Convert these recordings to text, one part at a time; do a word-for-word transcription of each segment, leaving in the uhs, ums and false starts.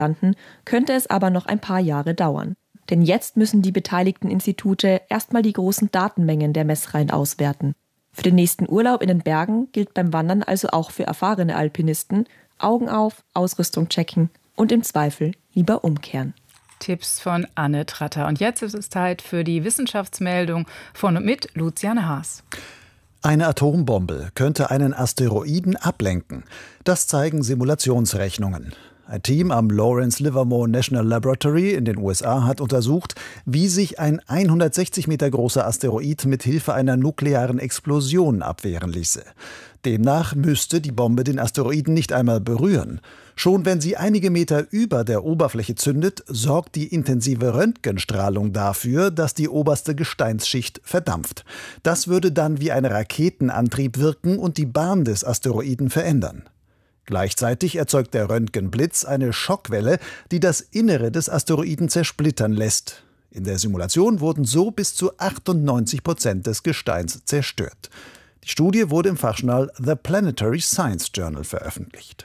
landen, könnte es aber noch ein paar Jahre dauern. Denn jetzt müssen die beteiligten Institute erstmal die großen Datenmengen der Messreihen auswerten. Für den nächsten Urlaub in den Bergen gilt beim Wandern also auch für erfahrene Alpinisten: Augen auf, Ausrüstung checken und im Zweifel lieber umkehren. Tipps von Anne Tratter. Und jetzt ist es Zeit für die Wissenschaftsmeldung von und mit Luciane Haas. Eine Atombombe könnte einen Asteroiden ablenken. Das zeigen Simulationsrechnungen. Ein Team am Lawrence Livermore National Laboratory in den U S A hat untersucht, wie sich ein hundertsechzig Meter großer Asteroid mit Hilfe einer nuklearen Explosion abwehren ließe. Demnach müsste die Bombe den Asteroiden nicht einmal berühren. Schon wenn sie einige Meter über der Oberfläche zündet, sorgt die intensive Röntgenstrahlung dafür, dass die oberste Gesteinsschicht verdampft. Das würde dann wie ein Raketenantrieb wirken und die Bahn des Asteroiden verändern. Gleichzeitig erzeugt der Röntgenblitz eine Schockwelle, die das Innere des Asteroiden zersplittern lässt. In der Simulation wurden so bis zu achtundneunzig Prozent des Gesteins zerstört. Die Studie wurde im Fachjournal The Planetary Science Journal veröffentlicht.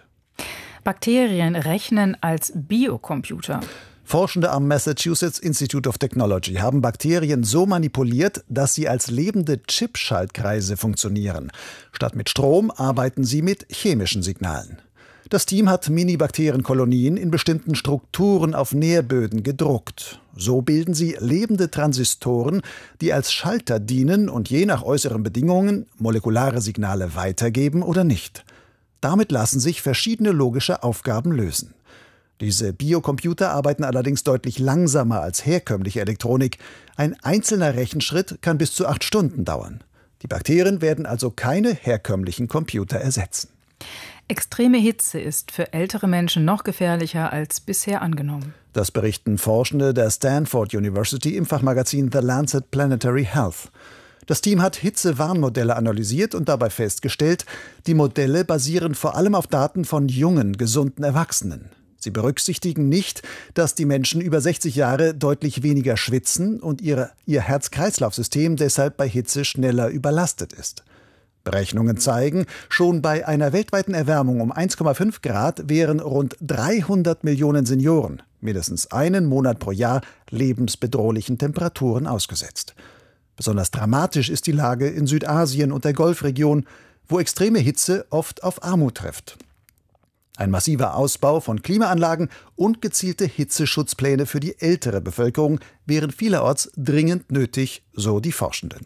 Bakterien rechnen als Biocomputer. Forschende am Massachusetts Institute of Technology haben Bakterien so manipuliert, dass sie als lebende Chip-Schaltkreise funktionieren. Statt mit Strom arbeiten sie mit chemischen Signalen. Das Team hat Mini-Bakterienkolonien in bestimmten Strukturen auf Nährböden gedruckt. So bilden sie lebende Transistoren, die als Schalter dienen und je nach äußeren Bedingungen molekulare Signale weitergeben oder nicht. Damit lassen sich verschiedene logische Aufgaben lösen. Diese Biocomputer arbeiten allerdings deutlich langsamer als herkömmliche Elektronik. Ein einzelner Rechenschritt kann bis zu acht Stunden dauern. Die Bakterien werden also keine herkömmlichen Computer ersetzen. Extreme Hitze ist für ältere Menschen noch gefährlicher als bisher angenommen. Das berichten Forschende der Stanford University im Fachmagazin The Lancet Planetary Health. Das Team hat Hitzewarnmodelle analysiert und dabei festgestellt, die Modelle basieren vor allem auf Daten von jungen, gesunden Erwachsenen. Sie berücksichtigen nicht, dass die Menschen über sechzig Jahre deutlich weniger schwitzen und ihre, ihr Herz-Kreislauf-System deshalb bei Hitze schneller überlastet ist. Berechnungen zeigen, schon bei einer weltweiten Erwärmung um eins Komma fünf Grad wären rund dreihundert Millionen Senioren mindestens einen Monat pro Jahr lebensbedrohlichen Temperaturen ausgesetzt. Besonders dramatisch ist die Lage in Südasien und der Golfregion, wo extreme Hitze oft auf Armut trifft. Ein massiver Ausbau von Klimaanlagen und gezielte Hitzeschutzpläne für die ältere Bevölkerung wären vielerorts dringend nötig, so die Forschenden.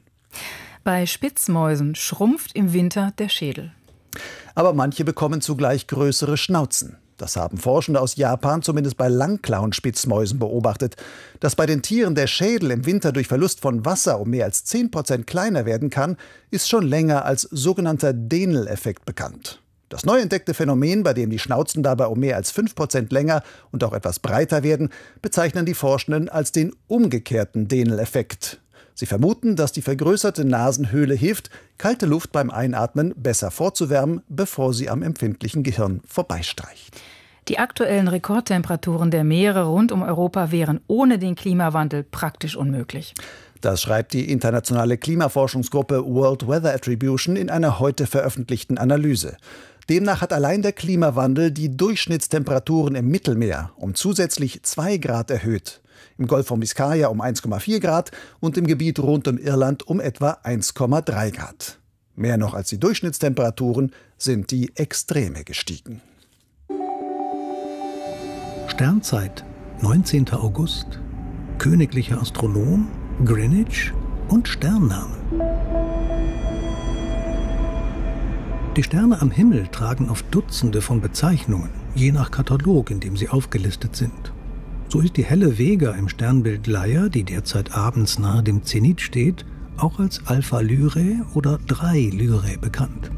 Bei Spitzmäusen schrumpft im Winter der Schädel. Aber manche bekommen zugleich größere Schnauzen. Das haben Forschende aus Japan zumindest bei Langklauenspitzmäusen beobachtet. Dass bei den Tieren der Schädel im Winter durch Verlust von Wasser um mehr als zehn Prozent kleiner werden kann, ist schon länger als sogenannter Denel-Effekt bekannt. Das neu entdeckte Phänomen, bei dem die Schnauzen dabei um mehr als fünf Prozent länger und auch etwas breiter werden, bezeichnen die Forschenden als den umgekehrten Denel-Effekt. Sie vermuten, dass die vergrößerte Nasenhöhle hilft, kalte Luft beim Einatmen besser vorzuwärmen, bevor sie am empfindlichen Gehirn vorbeistreicht. Die aktuellen Rekordtemperaturen der Meere rund um Europa wären ohne den Klimawandel praktisch unmöglich. Das schreibt die internationale Klimaforschungsgruppe World Weather Attribution in einer heute veröffentlichten Analyse. Demnach hat allein der Klimawandel die Durchschnittstemperaturen im Mittelmeer um zusätzlich zwei Grad erhöht, im Golf von Biskaya um eins Komma vier Grad und im Gebiet rund um Irland um etwa eins Komma drei Grad. Mehr noch als die Durchschnittstemperaturen sind die Extreme gestiegen. Sternzeit, neunzehnter August, königlicher Astronom, Greenwich und Sternname. Die Sterne am Himmel tragen oft Dutzende von Bezeichnungen, je nach Katalog, in dem sie aufgelistet sind. So ist die helle Vega im Sternbild Leier, die derzeit abends nahe dem Zenit steht, auch als Alpha Lyrae oder drei Lyrae bekannt.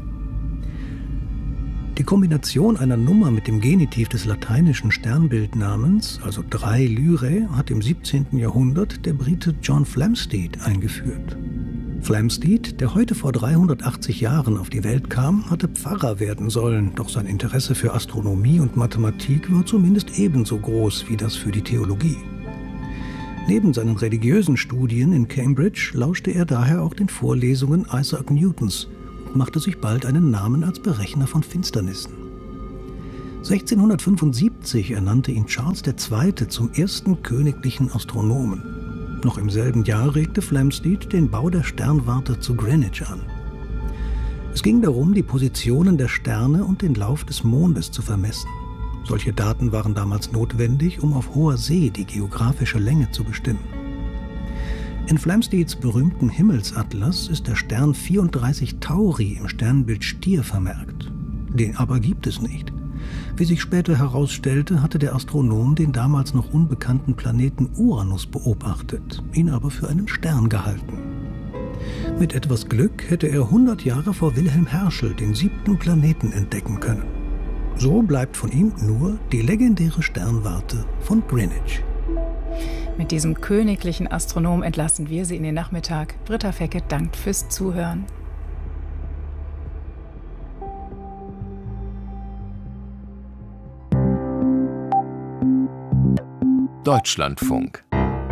Die Kombination einer Nummer mit dem Genitiv des lateinischen Sternbildnamens, also drei Lyrae, hat im siebzehnten Jahrhundert der Brite John Flamsteed eingeführt. Flamsteed, der heute vor dreihundertachtzig Jahren auf die Welt kam, hatte Pfarrer werden sollen, doch sein Interesse für Astronomie und Mathematik war zumindest ebenso groß wie das für die Theologie. Neben seinen religiösen Studien in Cambridge lauschte er daher auch den Vorlesungen Isaac Newtons und machte sich bald einen Namen als Berechner von Finsternissen. sechzehnhundertfünfundsiebzig ernannte ihn Charles der Zweite zum ersten königlichen Astronomen. Noch im selben Jahr regte Flamsteed den Bau der Sternwarte zu Greenwich an. Es ging darum, die Positionen der Sterne und den Lauf des Mondes zu vermessen. Solche Daten waren damals notwendig, um auf hoher See die geografische Länge zu bestimmen. In Flamsteeds berühmten Himmelsatlas ist der Stern vierunddreißig Tauri im Sternbild Stier vermerkt. Den aber gibt es nicht. Wie sich später herausstellte, hatte der Astronom den damals noch unbekannten Planeten Uranus beobachtet, ihn aber für einen Stern gehalten. Mit etwas Glück hätte er hundert Jahre vor Wilhelm Herschel den siebten Planeten entdecken können. So bleibt von ihm nur die legendäre Sternwarte von Greenwich. Mit diesem königlichen Astronom entlassen wir Sie in den Nachmittag. Britta Fecke dankt fürs Zuhören. Deutschlandfunk.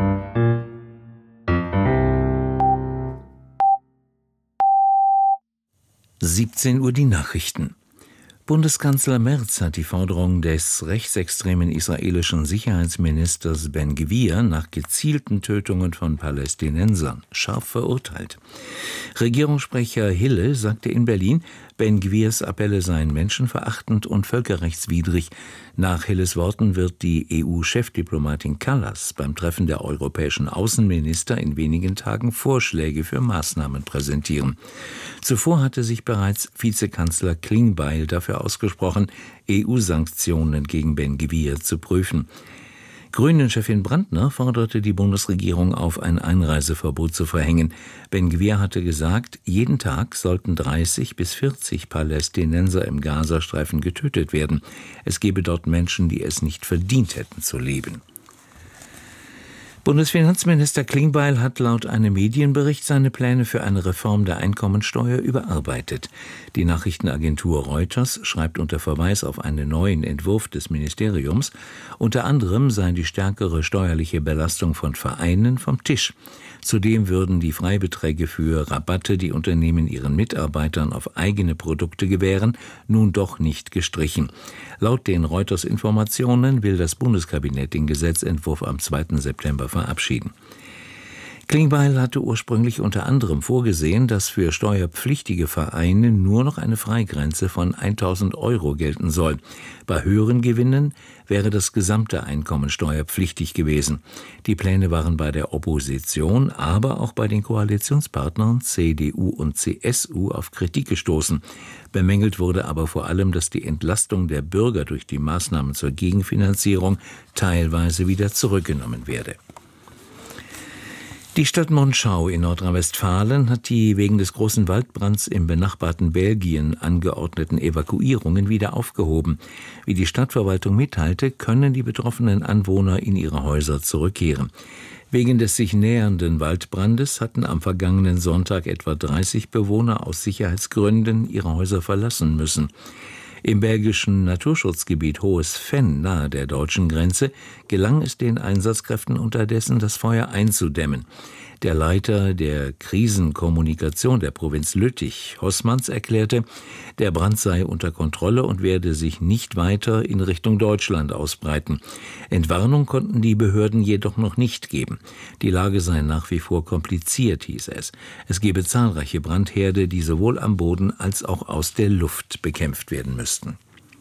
siebzehn Uhr die Nachrichten. Bundeskanzler Merz hat die Forderung des rechtsextremen israelischen Sicherheitsministers Ben-Gvir nach gezielten Tötungen von Palästinensern scharf verurteilt. Regierungssprecher Hille sagte in Berlin, Ben-Gvirs Appelle seien menschenverachtend und völkerrechtswidrig. Nach Hilles Worten wird die E U-Chefdiplomatin Kallas beim Treffen der europäischen Außenminister in wenigen Tagen Vorschläge für Maßnahmen präsentieren. Zuvor hatte sich bereits Vizekanzler Klingbeil dafür ausgesprochen, E U-Sanktionen gegen Ben-Gvir zu prüfen. Grünen-Chefin Brandner forderte die Bundesregierung auf, ein Einreiseverbot zu verhängen. Ben-Gvir hatte gesagt, jeden Tag sollten dreißig bis vierzig Palästinenser im Gazastreifen getötet werden. Es gebe dort Menschen, die es nicht verdient hätten zu leben. Bundesfinanzminister Klingbeil hat laut einem Medienbericht seine Pläne für eine Reform der Einkommensteuer überarbeitet. Die Nachrichtenagentur Reuters schreibt unter Verweis auf einen neuen Entwurf des Ministeriums, unter anderem sei die stärkere steuerliche Belastung von Vereinen vom Tisch. Zudem würden die Freibeträge für Rabatte, die Unternehmen ihren Mitarbeitern auf eigene Produkte gewähren, nun doch nicht gestrichen. Laut den Reuters-Informationen will das Bundeskabinett den Gesetzentwurf am zweiten September verabschieden. Klingbeil hatte ursprünglich unter anderem vorgesehen, dass für steuerpflichtige Vereine nur noch eine Freigrenze von tausend Euro gelten soll. Bei höheren Gewinnen wäre das gesamte Einkommen steuerpflichtig gewesen. Die Pläne waren bei der Opposition, aber auch bei den Koalitionspartnern C D U und C S U auf Kritik gestoßen. Bemängelt wurde aber vor allem, dass die Entlastung der Bürger durch die Maßnahmen zur Gegenfinanzierung teilweise wieder zurückgenommen werde. Die Stadt Monschau in Nordrhein-Westfalen hat die wegen des großen Waldbrands im benachbarten Belgien angeordneten Evakuierungen wieder aufgehoben. Wie die Stadtverwaltung mitteilte, können die betroffenen Anwohner in ihre Häuser zurückkehren. Wegen des sich nähernden Waldbrandes hatten am vergangenen Sonntag etwa dreißig Bewohner aus Sicherheitsgründen ihre Häuser verlassen müssen. Im belgischen Naturschutzgebiet Hohes Venn nahe der deutschen Grenze gelang es den Einsatzkräften unterdessen, das Feuer einzudämmen. Der Leiter der Krisenkommunikation der Provinz Lüttich, Hossmanns, erklärte, der Brand sei unter Kontrolle und werde sich nicht weiter in Richtung Deutschland ausbreiten. Entwarnung konnten die Behörden jedoch noch nicht geben. Die Lage sei nach wie vor kompliziert, hieß es. Es gebe zahlreiche Brandherde, die sowohl am Boden als auch aus der Luft bekämpft werden müssten.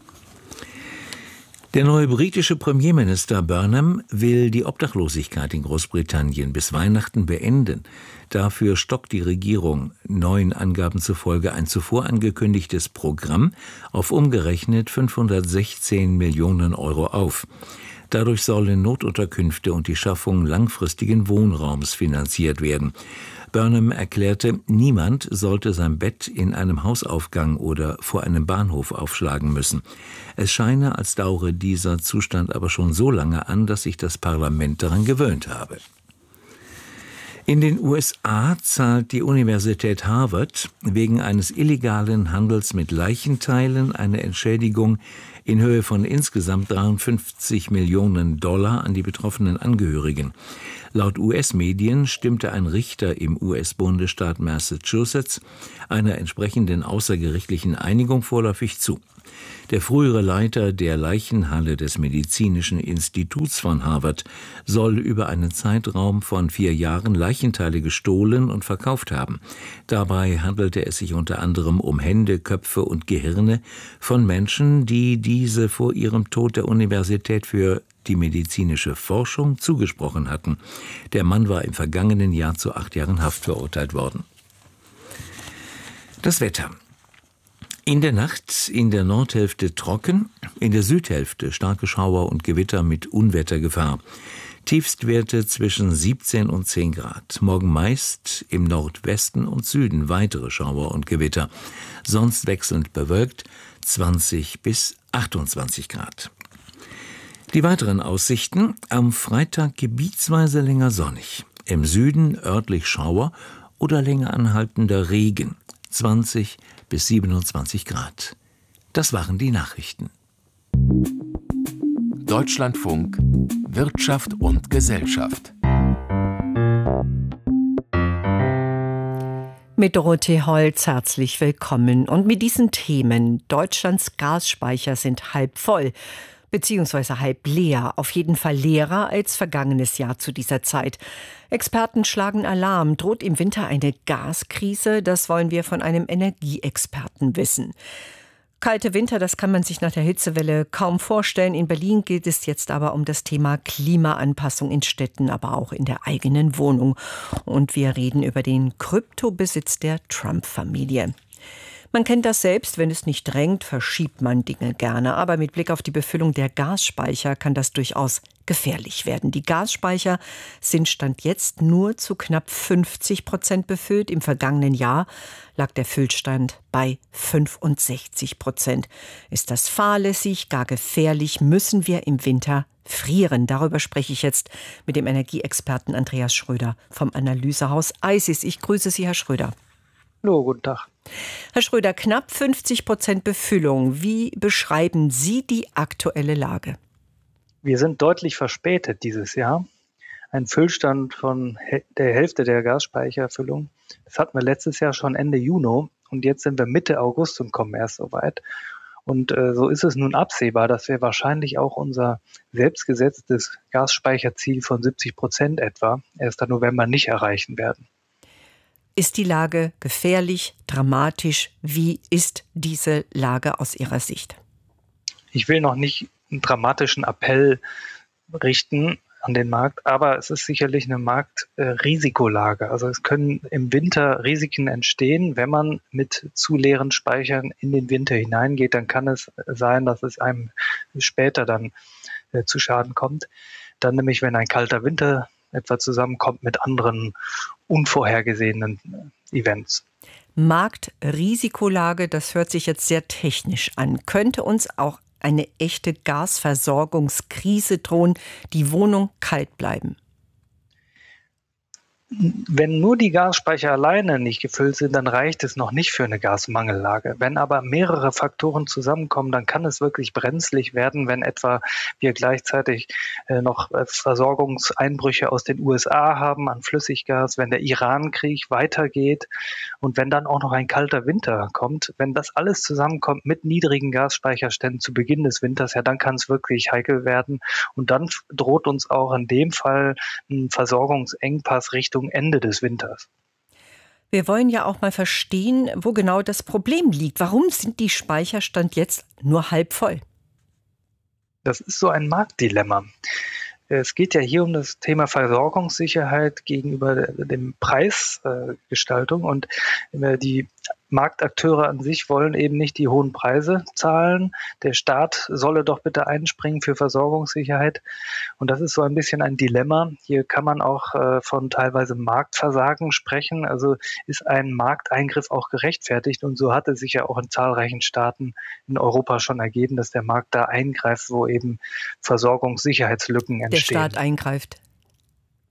Der neue britische Premierminister Burnham will die Obdachlosigkeit in Großbritannien bis Weihnachten beenden. Dafür stockt die Regierung neuen Angaben zufolge ein zuvor angekündigtes Programm auf umgerechnet fünfhundertsechzehn Millionen Euro auf. Dadurch sollen Notunterkünfte und die Schaffung langfristigen Wohnraums finanziert werden. Burnham erklärte, niemand sollte sein Bett in einem Hausaufgang oder vor einem Bahnhof aufschlagen müssen. Es scheine, als dauere dieser Zustand aber schon so lange an, dass sich das Parlament daran gewöhnt habe. In den U S A zahlt die Universität Harvard wegen eines illegalen Handels mit Leichenteilen eine Entschädigung in Höhe von insgesamt dreiundfünfzig Millionen Dollar an die betroffenen Angehörigen. Laut U S-Medien stimmte ein Richter im U S-Bundesstaat Massachusetts einer entsprechenden außergerichtlichen Einigung vorläufig zu. Der frühere Leiter der Leichenhalle des Medizinischen Instituts von Harvard soll über einen Zeitraum von vier Jahren Leichenteile gestohlen und verkauft haben. Dabei handelte es sich unter anderem um Hände, Köpfe und Gehirne von Menschen, die diese vor ihrem Tod der Universität für die medizinische Forschung zugesprochen hatten. Der Mann war im vergangenen Jahr zu acht Jahren Haft verurteilt worden. Das Wetter. In der Nacht in der Nordhälfte trocken, in der Südhälfte starke Schauer und Gewitter mit Unwettergefahr. Tiefstwerte zwischen siebzehn und zehn Grad. Morgen meist im Nordwesten und Süden weitere Schauer und Gewitter. Sonst wechselnd bewölkt zwanzig bis achtundzwanzig Grad. Die weiteren Aussichten: am Freitag gebietsweise länger sonnig. Im Süden örtlich Schauer oder länger anhaltender Regen. zwanzig bis siebenundzwanzig Grad. Das waren die Nachrichten. Deutschlandfunk Wirtschaft und Gesellschaft. Mit Dorothee Holz herzlich willkommen. Und mit diesen Themen: Deutschlands Gasspeicher sind halb voll, beziehungsweise halb leer, auf jeden Fall leerer als vergangenes Jahr zu dieser Zeit. Experten schlagen Alarm. Droht im Winter eine Gaskrise? Das wollen wir von einem Energieexperten wissen. Kalte Winter, das kann man sich nach der Hitzewelle kaum vorstellen. In Berlin geht es jetzt aber um das Thema Klimaanpassung in Städten, aber auch in der eigenen Wohnung. Und wir reden über den Kryptobesitz der Trump-Familie. Man kennt das selbst, wenn es nicht drängt, verschiebt man Dinge gerne. Aber mit Blick auf die Befüllung der Gasspeicher kann das durchaus gefährlich werden. Die Gasspeicher sind Stand jetzt nur zu knapp fünfzig Prozent befüllt. Im vergangenen Jahr lag der Füllstand bei fünfundsechzig Prozent. Ist das fahrlässig, gar gefährlich? Müssen wir im Winter frieren? Darüber spreche ich jetzt mit dem Energieexperten Andreas Schröder vom Analysehaus ICIS. Ich grüße Sie, Herr Schröder. Hallo, guten Tag. Herr Schröder, knapp fünfzig Prozent Befüllung. Wie beschreiben Sie die aktuelle Lage? Wir sind deutlich verspätet dieses Jahr. Ein Füllstand von der Hälfte der Gasspeicherfüllung. Das hatten wir letztes Jahr schon Ende Juni und jetzt sind wir Mitte August und kommen erst so weit. Und äh, so ist es nun absehbar, dass wir wahrscheinlich auch unser selbstgesetztes Gasspeicherziel von siebzig Prozent etwa erst im November nicht erreichen werden. Ist die Lage gefährlich, dramatisch? Wie ist diese Lage aus Ihrer Sicht? Ich will noch nicht einen dramatischen Appell richten an den Markt, aber es ist sicherlich eine Marktrisikolage. Also es können im Winter Risiken entstehen. Wenn man mit zu leeren Speichern in den Winter hineingeht, dann kann es sein, dass es einem später dann äh, zu Schaden kommt. Dann nämlich, wenn ein kalter Winter etwa zusammenkommt mit anderen unvorhergesehenen Events. Marktrisikolage, das hört sich jetzt sehr technisch an. Könnte uns auch eine echte Gasversorgungskrise drohen, die Wohnung kalt bleiben? Wenn nur die Gasspeicher alleine nicht gefüllt sind, dann reicht es noch nicht für eine Gasmangellage. Wenn aber mehrere Faktoren zusammenkommen, dann kann es wirklich brenzlig werden, wenn etwa wir gleichzeitig äh, noch äh, Versorgungseinbrüche aus den U S A haben an Flüssiggas, wenn der Iran-Krieg weitergeht und wenn dann auch noch ein kalter Winter kommt. Wenn das alles zusammenkommt mit niedrigen Gasspeicherständen zu Beginn des Winters, ja, dann kann es wirklich heikel werden. Und dann droht uns auch in dem Fall ein Versorgungsengpass Richtung Ende des Winters. Wir wollen ja auch mal verstehen, wo genau das Problem liegt. Warum sind die Speicherstand jetzt nur halb voll? Das ist so ein Marktdilemma. Es geht ja hier um das Thema Versorgungssicherheit gegenüber dem Preisgestaltung und die Marktakteure an sich wollen eben nicht die hohen Preise zahlen. Der Staat solle doch bitte einspringen für Versorgungssicherheit. Und das ist so ein bisschen ein Dilemma. Hier kann man auch äh, von teilweise Marktversagen sprechen. Also ist ein Markteingriff auch gerechtfertigt? Und so hat es sich ja auch in zahlreichen Staaten in Europa schon ergeben, dass der Markt da eingreift, wo eben Versorgungssicherheitslücken entstehen. Der Staat eingreift.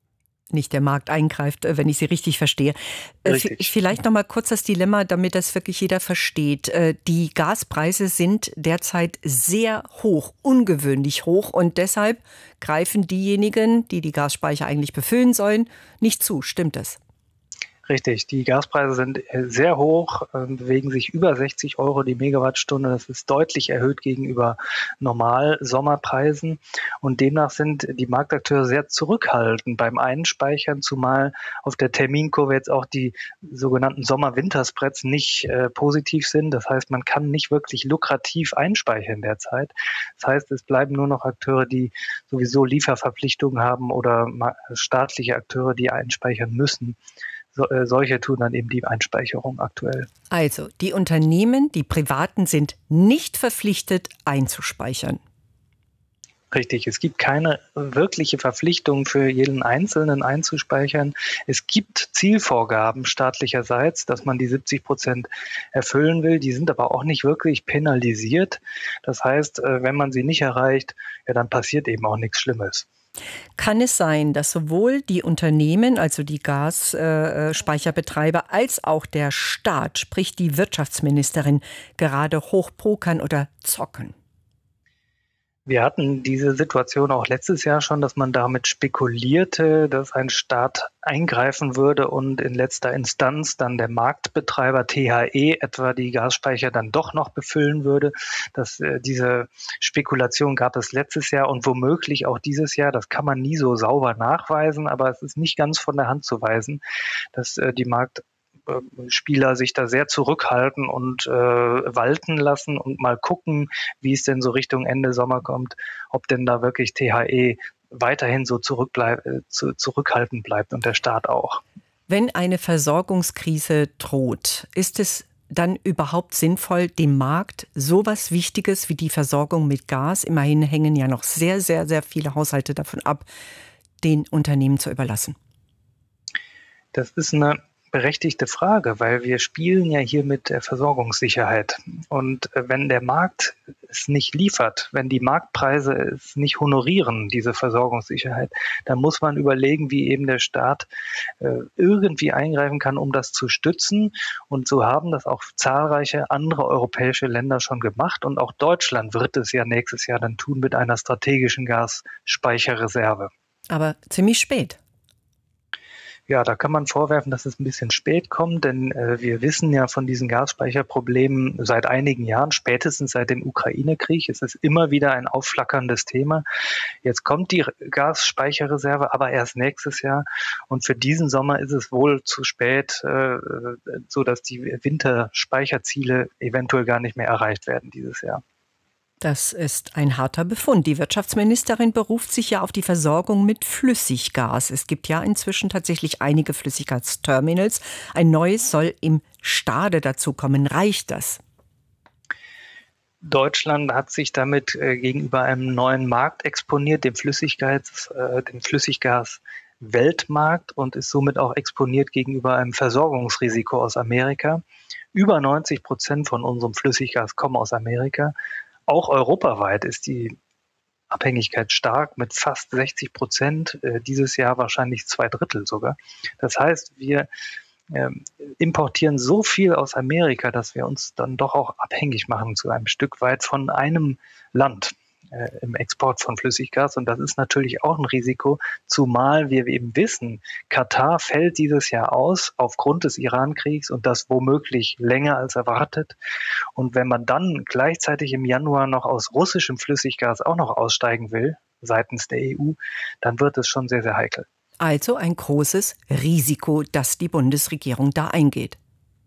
nicht der Markt eingreift, wenn ich Sie richtig verstehe. Richtig. Vielleicht noch mal kurz das Dilemma, damit das wirklich jeder versteht. Die Gaspreise sind derzeit sehr hoch, ungewöhnlich hoch, und deshalb greifen diejenigen, die die Gasspeicher eigentlich befüllen sollen, nicht zu. Stimmt das? Richtig, die Gaspreise sind sehr hoch, bewegen sich über sechzig Euro die Megawattstunde. Das ist deutlich erhöht gegenüber normal Sommerpreisen. Und demnach sind die Marktakteure sehr zurückhaltend beim Einspeichern, zumal auf der Terminkurve jetzt auch die sogenannten Sommer-Winter-Spreads nicht äh, positiv sind. Das heißt, man kann nicht wirklich lukrativ einspeichern derzeit. Das heißt, es bleiben nur noch Akteure, die sowieso Lieferverpflichtungen haben, oder staatliche Akteure, die einspeichern müssen. So, äh, solche tun dann eben die Einspeicherung aktuell. Also, die Unternehmen, die Privaten, sind nicht verpflichtet einzuspeichern. Richtig, es gibt keine wirkliche Verpflichtung für jeden Einzelnen einzuspeichern. Es gibt Zielvorgaben staatlicherseits, dass man die siebzig Prozent erfüllen will. Die sind aber auch nicht wirklich penalisiert. Das heißt, wenn man sie nicht erreicht, ja, dann passiert eben auch nichts Schlimmes. Kann es sein, dass sowohl die Unternehmen, also die Gasspeicherbetreiber, äh, als auch der Staat, sprich die Wirtschaftsministerin, gerade hochpokern oder zocken? Wir hatten diese Situation auch letztes Jahr schon, dass man damit spekulierte, dass ein Staat eingreifen würde und in letzter Instanz dann der Marktbetreiber T H E etwa die Gasspeicher dann doch noch befüllen würde. Das, äh, diese Spekulation gab es letztes Jahr und womöglich auch dieses Jahr. Das kann man nie so sauber nachweisen, aber es ist nicht ganz von der Hand zu weisen, dass äh, die Markt Spieler sich da sehr zurückhalten und äh, walten lassen und mal gucken, wie es denn so Richtung Ende Sommer kommt, ob denn da wirklich T H E weiterhin so zurückbleib, äh, zu, zurückhaltend bleibt und der Staat auch. Wenn eine Versorgungskrise droht, ist es dann überhaupt sinnvoll, dem Markt sowas Wichtiges wie die Versorgung mit Gas, immerhin hängen ja noch sehr, sehr, sehr viele Haushalte davon ab, den Unternehmen zu überlassen? Das ist eine berechtigte Frage, weil wir spielen ja hier mit der Versorgungssicherheit. Und wenn der Markt es nicht liefert, wenn die Marktpreise es nicht honorieren, diese Versorgungssicherheit, dann muss man überlegen, wie eben der Staat äh, irgendwie eingreifen kann, um das zu stützen. Und so haben das auch zahlreiche andere europäische Länder schon gemacht. Und auch Deutschland wird es ja nächstes Jahr dann tun mit einer strategischen Gasspeicherreserve. Aber ziemlich spät. Ja, da kann man vorwerfen, dass es ein bisschen spät kommt, denn äh, wir wissen ja von diesen Gasspeicherproblemen seit einigen Jahren, spätestens seit dem Ukraine-Krieg. Es ist immer wieder ein aufflackerndes Thema. Jetzt kommt die Gasspeicherreserve aber erst nächstes Jahr und für diesen Sommer ist es wohl zu spät, äh, so dass die Winterspeicherziele eventuell gar nicht mehr erreicht werden dieses Jahr. Das ist ein harter Befund. Die Wirtschaftsministerin beruft sich ja auf die Versorgung mit Flüssiggas. Es gibt ja inzwischen tatsächlich einige Flüssiggasterminals. Ein neues soll im Stade dazukommen. Reicht das? Deutschland hat sich damit äh, gegenüber einem neuen Markt exponiert, dem Flüssiggas, äh, dem Flüssiggas-Weltmarkt, und ist somit auch exponiert gegenüber einem Versorgungsrisiko aus Amerika. Über neunzig Prozent von unserem Flüssiggas kommen aus Amerika. Auch europaweit ist die Abhängigkeit stark mit fast sechzig Prozent, äh, dieses Jahr wahrscheinlich zwei Drittel sogar. Das heißt, wir äh, importieren so viel aus Amerika, dass wir uns dann doch auch abhängig machen zu einem Stück weit von einem Land äh, im Export von Flüssiggas. Und das ist natürlich auch ein Risiko, zumal wir eben wissen, Katar fällt dieses Jahr aus aufgrund des Iran-Kriegs und das womöglich länger als erwartet. Und wenn man dann gleichzeitig im Januar noch aus russischem Flüssiggas auch noch aussteigen will, seitens der E U, dann wird es schon sehr, sehr heikel. Also ein großes Risiko, das die Bundesregierung da eingeht.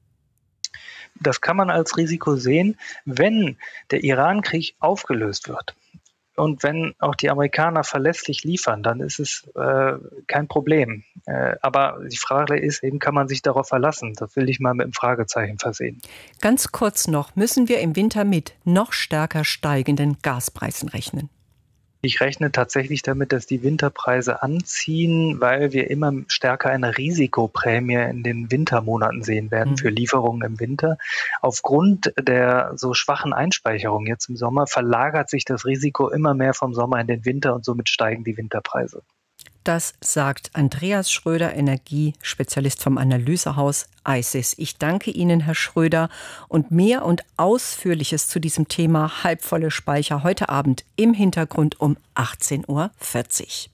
Das kann man als Risiko sehen, wenn der Iran-Krieg aufgelöst wird. Und wenn auch die Amerikaner verlässlich liefern, dann ist es äh, kein Problem. Äh, aber die Frage ist eben, kann man sich darauf verlassen? Das will ich mal mit einem Fragezeichen versehen. Ganz kurz noch, müssen wir im Winter mit noch stärker steigenden Gaspreisen rechnen? Ich rechne tatsächlich damit, dass die Winterpreise anziehen, weil wir immer stärker eine Risikoprämie in den Wintermonaten sehen werden für Lieferungen im Winter. Aufgrund der so schwachen Einspeicherung jetzt im Sommer verlagert sich das Risiko immer mehr vom Sommer in den Winter und somit steigen die Winterpreise. Das sagt Andreas Schröder, Energiespezialist vom Analysehaus I C E S. Ich danke Ihnen, Herr Schröder. Und mehr und Ausführliches zu diesem Thema halbvolle Speicher heute Abend im Hintergrund um achtzehn Uhr vierzig.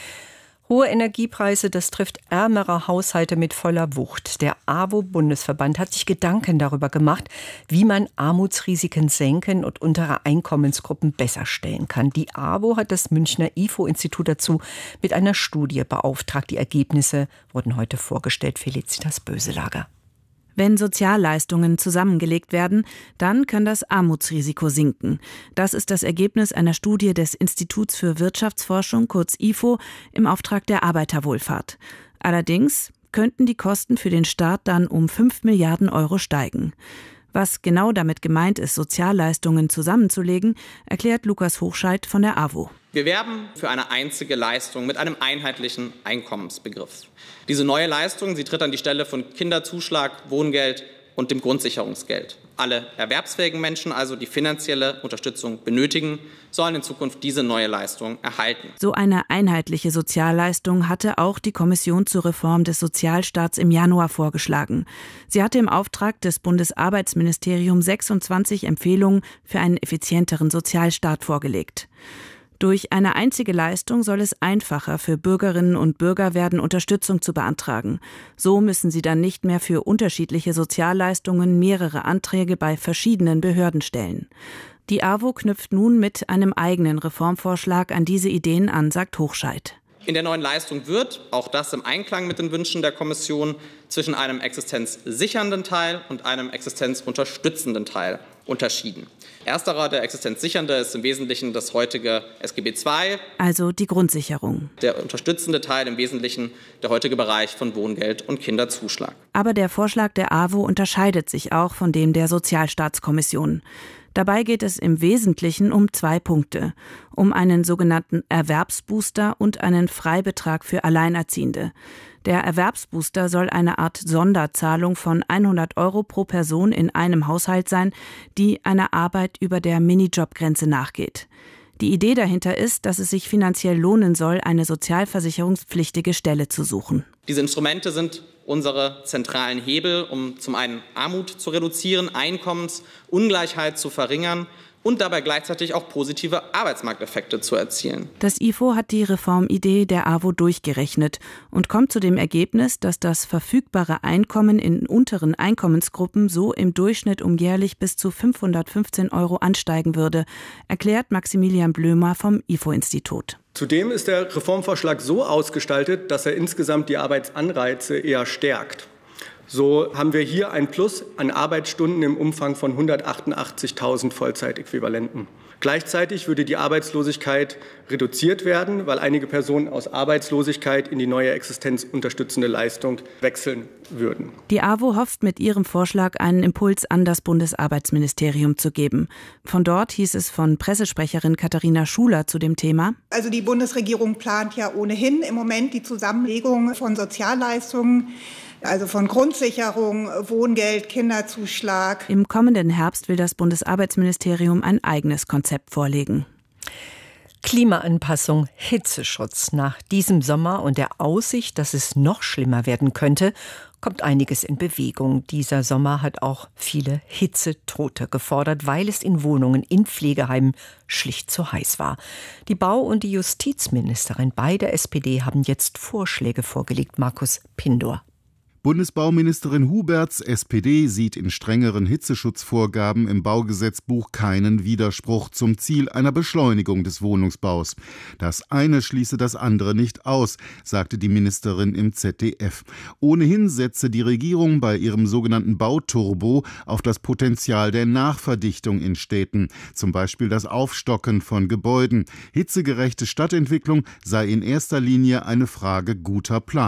Hohe Energiepreise, das trifft ärmere Haushalte mit voller Wucht. Der A W O-Bundesverband hat sich Gedanken darüber gemacht, wie man Armutsrisiken senken und untere Einkommensgruppen besser stellen kann. Die A W O hat das Münchner I F O-Institut dazu mit einer Studie beauftragt. Die Ergebnisse wurden heute vorgestellt. Felicitas Böselager. Wenn Sozialleistungen zusammengelegt werden, dann kann das Armutsrisiko sinken. Das ist das Ergebnis einer Studie des Instituts für Wirtschaftsforschung, kurz I F O, im Auftrag der Arbeiterwohlfahrt. Allerdings könnten die Kosten für den Staat dann um fünf Milliarden Euro steigen. Was genau damit gemeint ist, Sozialleistungen zusammenzulegen, erklärt Lukas Hochscheid von der A W O. Wir werben für eine einzige Leistung mit einem einheitlichen Einkommensbegriff. Diese neue Leistung, sie tritt an die Stelle von Kinderzuschlag, Wohngeld und dem Grundsicherungsgeld. Alle erwerbsfähigen Menschen, also die finanzielle Unterstützung benötigen, sollen in Zukunft diese neue Leistung erhalten. So eine einheitliche Sozialleistung hatte auch die Kommission zur Reform des Sozialstaats im Januar vorgeschlagen. Sie hatte im Auftrag des Bundesarbeitsministeriums sechsundzwanzig Empfehlungen für einen effizienteren Sozialstaat vorgelegt. Durch eine einzige Leistung soll es einfacher für Bürgerinnen und Bürger werden, Unterstützung zu beantragen. So müssen sie dann nicht mehr für unterschiedliche Sozialleistungen mehrere Anträge bei verschiedenen Behörden stellen. Die A W O knüpft nun mit einem eigenen Reformvorschlag an diese Ideen an, sagt Hochscheid. In der neuen Leistung wird, auch das im Einklang mit den Wünschen der Kommission, zwischen einem existenzsichernden Teil und einem existenzunterstützenden Teil unterschieden. Ersterer, der existenzsichernde, ist im Wesentlichen das heutige S G B zwei. Also die Grundsicherung. Der unterstützende Teil im Wesentlichen der heutige Bereich von Wohngeld und Kinderzuschlag. Aber der Vorschlag der A W O unterscheidet sich auch von dem der Sozialstaatskommission. Dabei geht es im Wesentlichen um zwei Punkte. Um einen sogenannten Erwerbsbooster und einen Freibetrag für Alleinerziehende. Der Erwerbsbooster soll eine Art Sonderzahlung von hundert Euro pro Person in einem Haushalt sein, die einer Arbeit über der Minijobgrenze nachgeht. Die Idee dahinter ist, dass es sich finanziell lohnen soll, eine sozialversicherungspflichtige Stelle zu suchen. Diese Instrumente sind unsere zentralen Hebel, um zum einen Armut zu reduzieren, Einkommensungleichheit zu verringern und dabei gleichzeitig auch positive Arbeitsmarkteffekte zu erzielen. Das I F O hat die Reformidee der A W O durchgerechnet und kommt zu dem Ergebnis, dass das verfügbare Einkommen in unteren Einkommensgruppen so im Durchschnitt um jährlich bis zu fünfhundertfünfzehn Euro ansteigen würde, erklärt Maximilian Blömer vom I F O-Institut. Zudem ist der Reformvorschlag so ausgestaltet, dass er insgesamt die Arbeitsanreize eher stärkt. So haben wir hier ein Plus an Arbeitsstunden im Umfang von hundertachtundachtzigtausend Vollzeitäquivalenten. Gleichzeitig würde die Arbeitslosigkeit reduziert werden, weil einige Personen aus Arbeitslosigkeit in die neue existenzunterstützende Leistung wechseln würden. Die A W O hofft mit ihrem Vorschlag einen Impuls an das Bundesarbeitsministerium zu geben. Von dort hieß es von Pressesprecherin Katharina Schuler zu dem Thema: Also die Bundesregierung plant ja ohnehin im Moment die Zusammenlegung von Sozialleistungen, also von Grundsicherung, Wohngeld, Kinderzuschlag. Im kommenden Herbst will das Bundesarbeitsministerium ein eigenes Konzept vorlegen. Klimaanpassung, Hitzeschutz. Nach diesem Sommer und der Aussicht, dass es noch schlimmer werden könnte, kommt einiges in Bewegung. Dieser Sommer hat auch viele Hitzetote gefordert, weil es in Wohnungen, in Pflegeheimen schlicht zu heiß war. Die Bau- und die Justizministerin bei der S P D haben jetzt Vorschläge vorgelegt. Markus Pindor. Bundesbauministerin Huberts S P D sieht in strengeren Hitzeschutzvorgaben im Baugesetzbuch keinen Widerspruch zum Ziel einer Beschleunigung des Wohnungsbaus. Das eine schließe das andere nicht aus, sagte die Ministerin im Z D F. Ohnehin setze die Regierung bei ihrem sogenannten Bauturbo auf das Potenzial der Nachverdichtung in Städten, zum Beispiel das Aufstocken von Gebäuden. Hitzegerechte Stadtentwicklung sei in erster Linie eine Frage guter Planung.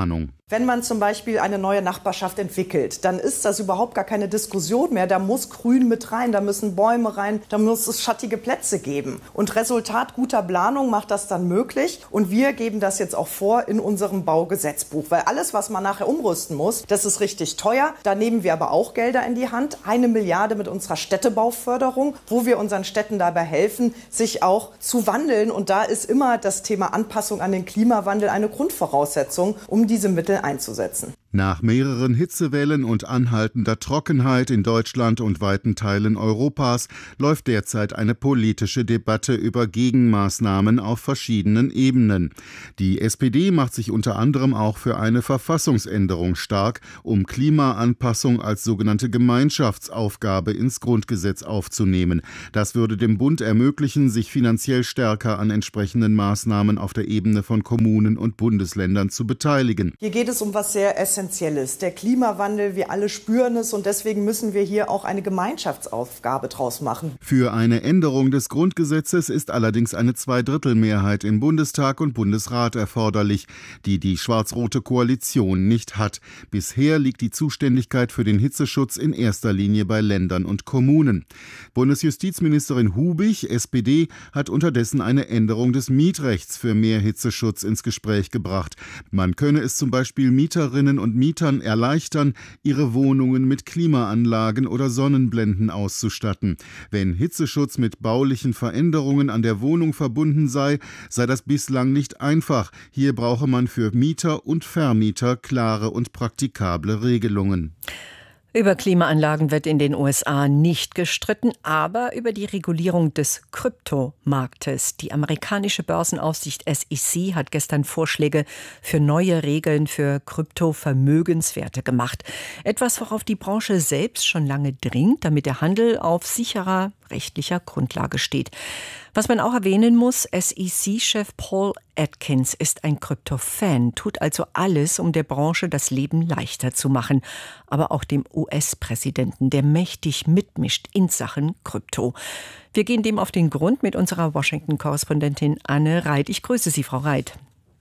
Wenn man zum Beispiel eine neue Nachbarschaft entwickelt, dann ist das überhaupt gar keine Diskussion mehr. Da muss Grün mit rein, da müssen Bäume rein, da muss es schattige Plätze geben. Und Resultat guter Planung macht das dann möglich. Und wir geben das jetzt auch vor in unserem Baugesetzbuch. Weil alles, was man nachher umrüsten muss, das ist richtig teuer. Da nehmen wir aber auch Gelder in die Hand. Eine Milliarde mit unserer Städtebauförderung, wo wir unseren Städten dabei helfen, sich auch zu wandeln. Und da ist immer das Thema Anpassung an den Klimawandel eine Grundvoraussetzung, um diese Mittel einzusetzen. Nach mehreren Hitzewellen und anhaltender Trockenheit in Deutschland und weiten Teilen Europas läuft derzeit eine politische Debatte über Gegenmaßnahmen auf verschiedenen Ebenen. Die S P D macht sich unter anderem auch für eine Verfassungsänderung stark, um Klimaanpassung als sogenannte Gemeinschaftsaufgabe ins Grundgesetz aufzunehmen. Das würde dem Bund ermöglichen, sich finanziell stärker an entsprechenden Maßnahmen auf der Ebene von Kommunen und Bundesländern zu beteiligen. Hier geht es um was sehr Essentielles. Der Klimawandel, wir alle spüren es und deswegen müssen wir hier auch eine Gemeinschaftsaufgabe draus machen. Für eine Änderung des Grundgesetzes ist allerdings eine Zweidrittelmehrheit im Bundestag und Bundesrat erforderlich, die die schwarz-rote Koalition nicht hat. Bisher liegt die Zuständigkeit für den Hitzeschutz in erster Linie bei Ländern und Kommunen. Bundesjustizministerin Hubig, S P D, hat unterdessen eine Änderung des Mietrechts für mehr Hitzeschutz ins Gespräch gebracht. Man könne es zum Beispiel Mieterinnen und Mietern erleichtern, ihre Wohnungen mit Klimaanlagen oder Sonnenblenden auszustatten. Wenn Hitzeschutz mit baulichen Veränderungen an der Wohnung verbunden sei, sei das bislang nicht einfach. Hier brauche man für Mieter und Vermieter klare und praktikable Regelungen. Über Klimaanlagen wird in den U S A nicht gestritten, aber über die Regulierung des Kryptomarktes. Die amerikanische Börsenaufsicht S E C hat gestern Vorschläge für neue Regeln für Kryptovermögenswerte gemacht. Etwas, worauf die Branche selbst schon lange dringt, damit der Handel auf sicherer rechtlicher Grundlage steht. Was man auch erwähnen muss, S E C-Chef Paul Atkins ist ein Krypto-Fan, tut also alles, um der Branche das Leben leichter zu machen. Aber auch dem U S-Präsidenten, der mächtig mitmischt in Sachen Krypto. Wir gehen dem auf den Grund mit unserer Washington-Korrespondentin Anne Reit. Ich grüße Sie, Frau Reit.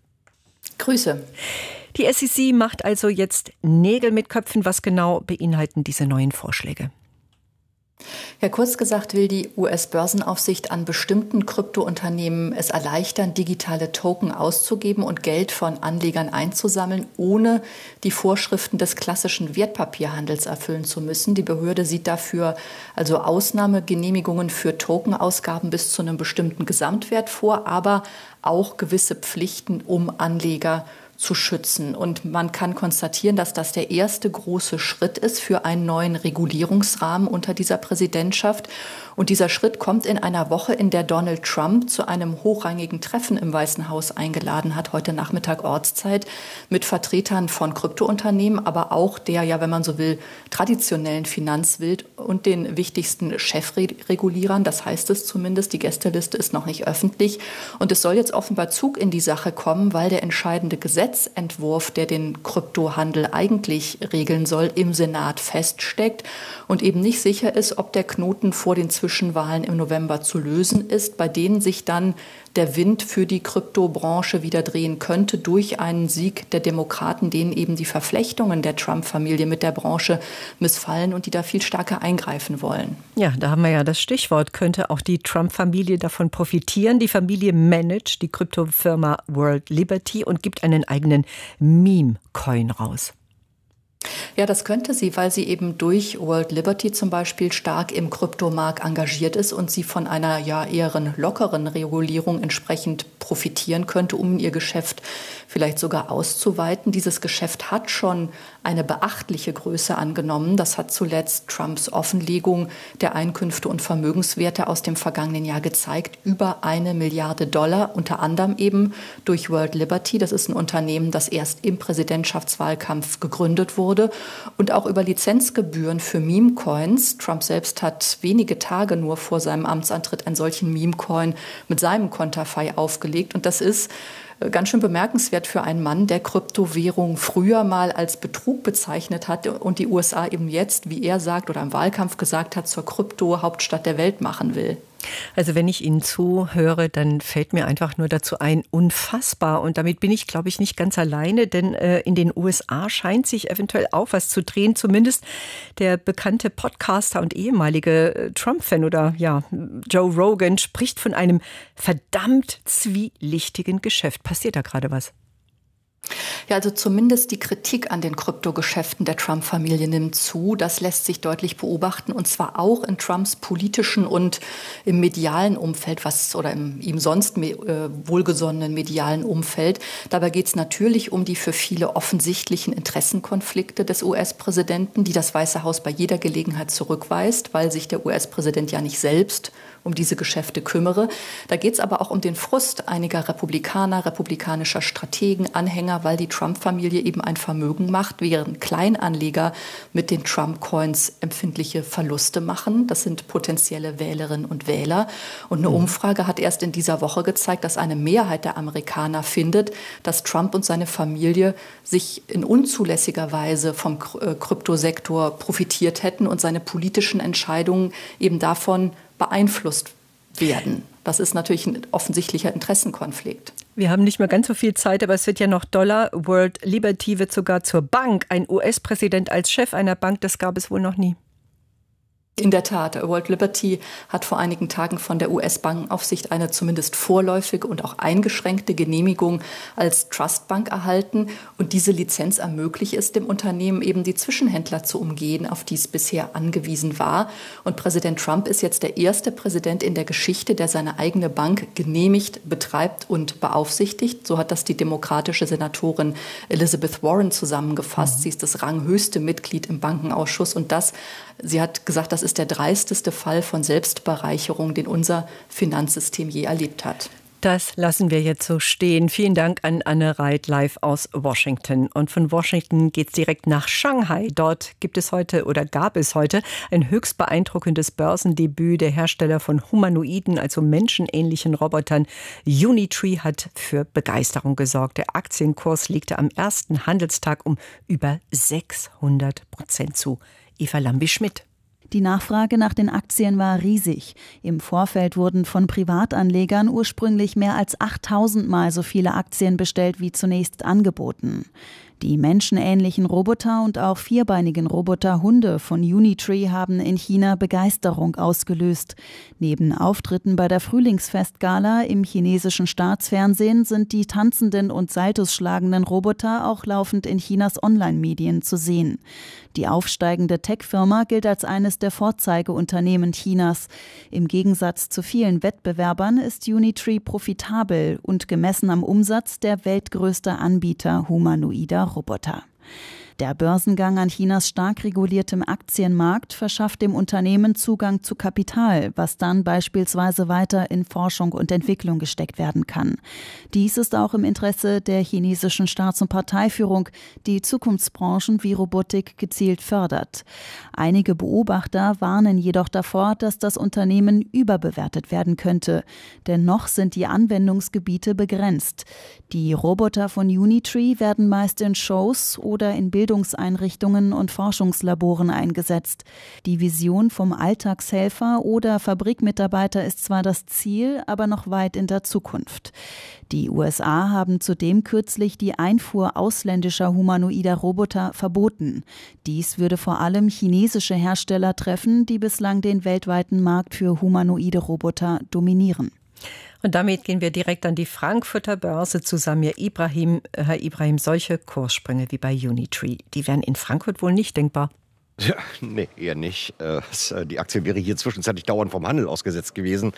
Grüße. Die S E C macht also jetzt Nägel mit Köpfen. Was genau beinhalten diese neuen Vorschläge? Ja, kurz gesagt will die U S-Börsenaufsicht an bestimmten Kryptounternehmen es erleichtern, digitale Token auszugeben und Geld von Anlegern einzusammeln, ohne die Vorschriften des klassischen Wertpapierhandels erfüllen zu müssen. Die Behörde sieht dafür also Ausnahmegenehmigungen für Tokenausgaben bis zu einem bestimmten Gesamtwert vor, aber auch gewisse Pflichten, um Anleger zu schützen. Und man kann konstatieren, dass das der erste große Schritt ist für einen neuen Regulierungsrahmen unter dieser Präsidentschaft. Und dieser Schritt kommt in einer Woche, in der Donald Trump zu einem hochrangigen Treffen im Weißen Haus eingeladen hat, heute Nachmittag Ortszeit, mit Vertretern von Kryptounternehmen, aber auch der, ja, wenn man so will, traditionellen Finanzwelt und den wichtigsten Chefregulierern. Das heißt es zumindest, die Gästeliste ist noch nicht öffentlich. Und es soll jetzt offenbar Zug in die Sache kommen, weil der entscheidende Gesetzentwurf, der den Kryptohandel eigentlich regeln soll, im Senat feststeckt und eben nicht sicher ist, ob der Knoten vor den Zwischenwahlen im November zu lösen ist, bei denen sich dann der Wind für die Kryptobranche wieder drehen könnte durch einen Sieg der Demokraten, denen eben die Verflechtungen der Trump-Familie mit der Branche missfallen und die da viel stärker eingreifen wollen. Ja, da haben wir ja das Stichwort. Könnte auch die Trump-Familie davon profitieren? Die Familie managt die Kryptofirma World Liberty und gibt einen eigenen Meme-Coin raus. Ja, das könnte sie, weil sie eben durch World Liberty zum Beispiel stark im Kryptomarkt engagiert ist und sie von einer ja eher lockeren Regulierung entsprechend profitieren könnte, um ihr Geschäft vielleicht sogar auszuweiten. Dieses Geschäft hat schon eine beachtliche Größe angenommen. Das hat zuletzt Trumps Offenlegung der Einkünfte und Vermögenswerte aus dem vergangenen Jahr gezeigt. Über eine Milliarde Dollar, unter anderem eben durch World Liberty. Das ist ein Unternehmen, das erst im Präsidentschaftswahlkampf gegründet wurde. Und auch über Lizenzgebühren für Meme-Coins. Trump selbst hat wenige Tage nur vor seinem Amtsantritt einen solchen Meme-Coin mit seinem Konterfei aufgelegt. Und das ist ganz schön bemerkenswert für einen Mann, der Kryptowährung früher mal als Betrug bezeichnet hat und die U S A eben jetzt, wie er sagt oder im Wahlkampf gesagt hat, zur Krypto-Hauptstadt der Welt machen will. Also wenn ich Ihnen zuhöre, dann fällt mir einfach nur dazu ein, unfassbar. Und damit bin ich, glaube ich, nicht ganz alleine, denn äh, in den U S A scheint sich eventuell auch was zu drehen. Zumindest der bekannte Podcaster und ehemalige äh, Trump-Fan oder ja, Joe Rogan spricht von einem verdammt zwielichtigen Geschäft. Passiert da gerade was? Ja, also zumindest die Kritik an den Kryptogeschäften der Trump-Familie nimmt zu. Das lässt sich deutlich beobachten, und zwar auch in Trumps politischen und im medialen Umfeld, was oder im ihm sonst äh, wohlgesonnenen medialen Umfeld. Dabei geht es natürlich um die für viele offensichtlichen Interessenkonflikte des U S-Präsidenten, die das Weiße Haus bei jeder Gelegenheit zurückweist, weil sich der U S-Präsident ja nicht selbst um diese Geschäfte kümmere. Da geht es aber auch um den Frust einiger Republikaner, republikanischer Strategen, Anhänger, weil die Trump-Familie eben ein Vermögen macht, während Kleinanleger mit den Trump-Coins empfindliche Verluste machen. Das sind potenzielle Wählerinnen und Wähler. Und eine Umfrage hat erst in dieser Woche gezeigt, dass eine Mehrheit der Amerikaner findet, dass Trump und seine Familie sich in unzulässiger Weise vom Kryptosektor profitiert hätten und seine politischen Entscheidungen eben davon beeinflusst werden. Das ist natürlich ein offensichtlicher Interessenkonflikt. Wir haben nicht mehr ganz so viel Zeit, aber es wird ja noch doller. World Liberty wird sogar zur Bank. Ein U S-Präsident als Chef einer Bank, das gab es wohl noch nie. In der Tat, World Liberty hat vor einigen Tagen von der U S-Bankenaufsicht eine zumindest vorläufige und auch eingeschränkte Genehmigung als Trustbank erhalten. Und diese Lizenz ermöglicht es dem Unternehmen eben, die Zwischenhändler zu umgehen, auf die es bisher angewiesen war. Und Präsident Trump ist jetzt der erste Präsident in der Geschichte, der seine eigene Bank genehmigt, betreibt und beaufsichtigt. So hat das die demokratische Senatorin Elizabeth Warren zusammengefasst. Mhm. Sie ist das ranghöchste Mitglied im Bankenausschuss. Und das, sie hat gesagt, das ist der dreisteste Fall von Selbstbereicherung, den unser Finanzsystem je erlebt hat. Das lassen wir jetzt so stehen. Vielen Dank an Anne Reit live aus Washington. Und von Washington geht's direkt nach Shanghai. Dort gibt es heute oder gab es heute ein höchst beeindruckendes Börsendebüt. Der Hersteller von humanoiden, also menschenähnlichen Robotern Unitree hat für Begeisterung gesorgt. Der Aktienkurs legte am ersten Handelstag um über sechshundert Prozent zu. Eva Lambi-Schmidt. Die Nachfrage nach den Aktien war riesig. Im Vorfeld wurden von Privatanlegern ursprünglich mehr als achttausend Mal so viele Aktien bestellt wie zunächst angeboten. Die menschenähnlichen Roboter und auch vierbeinigen Roboterhunde von Unitree haben in China Begeisterung ausgelöst. Neben Auftritten bei der Frühlingsfestgala im chinesischen Staatsfernsehen sind die tanzenden und Saltos schlagenden Roboter auch laufend in Chinas Online-Medien zu sehen. Die aufsteigende Tech-Firma gilt als eines der Vorzeigeunternehmen Chinas. Im Gegensatz zu vielen Wettbewerbern ist Unitree profitabel und gemessen am Umsatz der weltgrößte Anbieter humanoider Roboter. Der Börsengang an Chinas stark reguliertem Aktienmarkt verschafft dem Unternehmen Zugang zu Kapital, was dann beispielsweise weiter in Forschung und Entwicklung gesteckt werden kann. Dies ist auch im Interesse der chinesischen Staats- und Parteiführung, die Zukunftsbranchen wie Robotik gezielt fördert. Einige Beobachter warnen jedoch davor, dass das Unternehmen überbewertet werden könnte, denn noch sind die Anwendungsgebiete begrenzt. Die Roboter von Unitree werden meist in Shows oder in Bildungseinrichtungen und Forschungslaboren eingesetzt. Die Vision vom Alltagshelfer oder Fabrikmitarbeiter ist zwar das Ziel, aber noch weit in der Zukunft. Die U S A haben zudem kürzlich die Einfuhr ausländischer humanoider Roboter verboten. Dies würde vor allem chinesische Hersteller treffen, die bislang den weltweiten Markt für humanoide Roboter dominieren. Und damit gehen wir direkt an die Frankfurter Börse zu Samir Ibrahim. Herr Ibrahim, solche Kurssprünge wie bei Unitree, die wären in Frankfurt wohl nicht denkbar. Ja, nee, eher nicht. Die Aktie wäre hier zwischenzeitlich dauernd vom Handel ausgesetzt gewesen.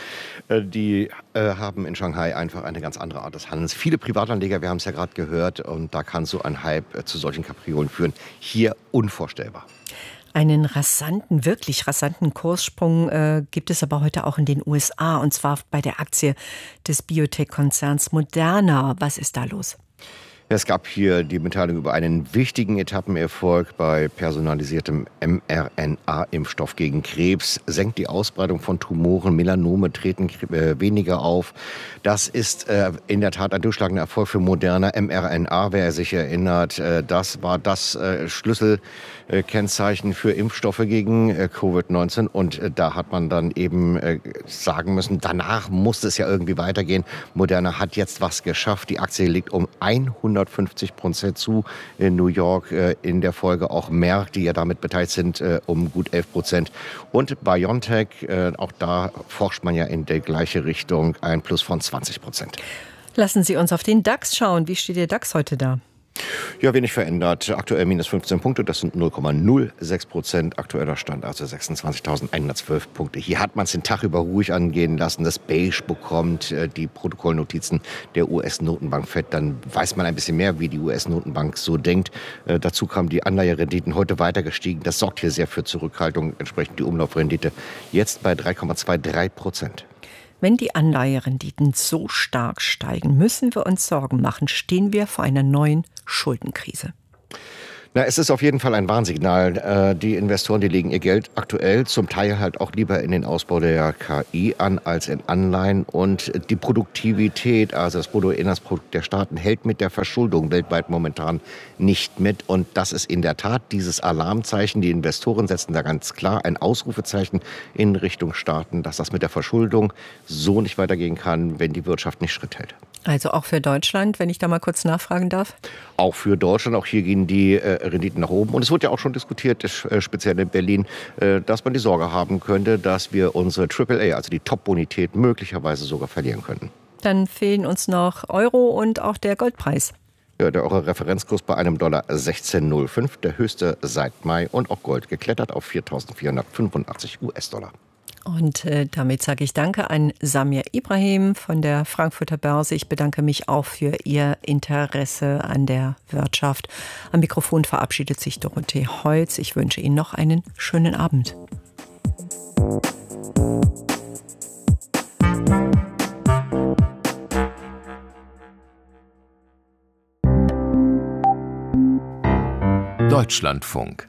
Die haben in Shanghai einfach eine ganz andere Art des Handelns. Viele Privatanleger, wir haben es ja gerade gehört, und da kann so ein Hype zu solchen Kapriolen führen. Hier unvorstellbar. Einen rasanten, wirklich rasanten Kurssprung äh, gibt es aber heute auch in den U S A, und zwar bei der Aktie des Biotech-Konzerns Moderna. Was ist da los? Es gab hier die Mitteilung über einen wichtigen Etappenerfolg bei personalisiertem mRNA-Impfstoff gegen Krebs, senkt die Ausbreitung von Tumoren, Melanome treten äh, weniger auf. Das ist äh, in der Tat ein durchschlagender Erfolg für Moderna. mRNA, wer sich erinnert, äh, das war das äh, Schlüsselkennzeichen für Impfstoffe gegen äh, Covid neunzehn. Und äh, da hat man dann eben äh, sagen müssen, danach musste es ja irgendwie weitergehen. Moderna hat jetzt was geschafft. Die Aktie liegt um hundertfünfzig Prozent zu in New York. Äh, in der Folge auch Merck, die ja damit beteiligt sind, äh, um gut elf Prozent. Und BioNTech, äh, auch da forscht man ja in die gleiche Richtung, ein Plus von zwanzig Prozent. Lassen Sie uns auf den DAX schauen. Wie steht der DAX heute da? Ja, wenig verändert. Aktuell minus fünfzehn Punkte, das sind null Komma null sechs Prozent. Aktueller Stand also sechsundzwanzigtausendeinhundertzwölf Punkte. Hier hat man es den Tag über ruhig angehen lassen. Das Beige bekommt äh, die Protokollnotizen der U S-Notenbank Fed. Dann weiß man ein bisschen mehr, wie die U S-Notenbank so denkt. Äh, dazu kamen die Anleiherenditen heute weiter gestiegen. Das sorgt hier sehr für Zurückhaltung. Entsprechend die Umlaufrendite jetzt bei drei Komma zweiundzwanzig Prozent. Wenn die Anleiherenditen so stark steigen, müssen wir uns Sorgen machen. Stehen wir vor einer neuen Schuldenkrise? Na, es ist auf jeden Fall ein Warnsignal. Die Investoren, die legen ihr Geld aktuell zum Teil halt auch lieber in den Ausbau der K I an als in Anleihen. Und die Produktivität, also das Bruttoinlandsprodukt der Staaten, hält mit der Verschuldung weltweit momentan nicht mit. Und das ist in der Tat dieses Alarmzeichen. Die Investoren setzen da ganz klar ein Ausrufezeichen in Richtung Staaten, dass das mit der Verschuldung so nicht weitergehen kann, wenn die Wirtschaft nicht Schritt hält. Also auch für Deutschland, wenn ich da mal kurz nachfragen darf? Auch für Deutschland, auch hier gehen die äh, Renditen nach oben. Und es wird ja auch schon diskutiert, äh, speziell in Berlin, äh, dass man die Sorge haben könnte, dass wir unsere Triple A, also die Top-Bonität, möglicherweise sogar verlieren könnten. Dann fehlen uns noch Euro und auch der Goldpreis. Ja, der Euro-Referenzkurs bei einem Dollar sechzehn Komma null fünf, der höchste seit Mai. Und auch Gold geklettert auf viertausendvierhundertfünfundachtzig US-Dollar. Und äh, damit sage ich Danke an Samir Ibrahim von der Frankfurter Börse. Ich bedanke mich auch für Ihr Interesse an der Wirtschaft. Am Mikrofon verabschiedet sich Dorothee Holz. Ich wünsche Ihnen noch einen schönen Abend. Deutschlandfunk.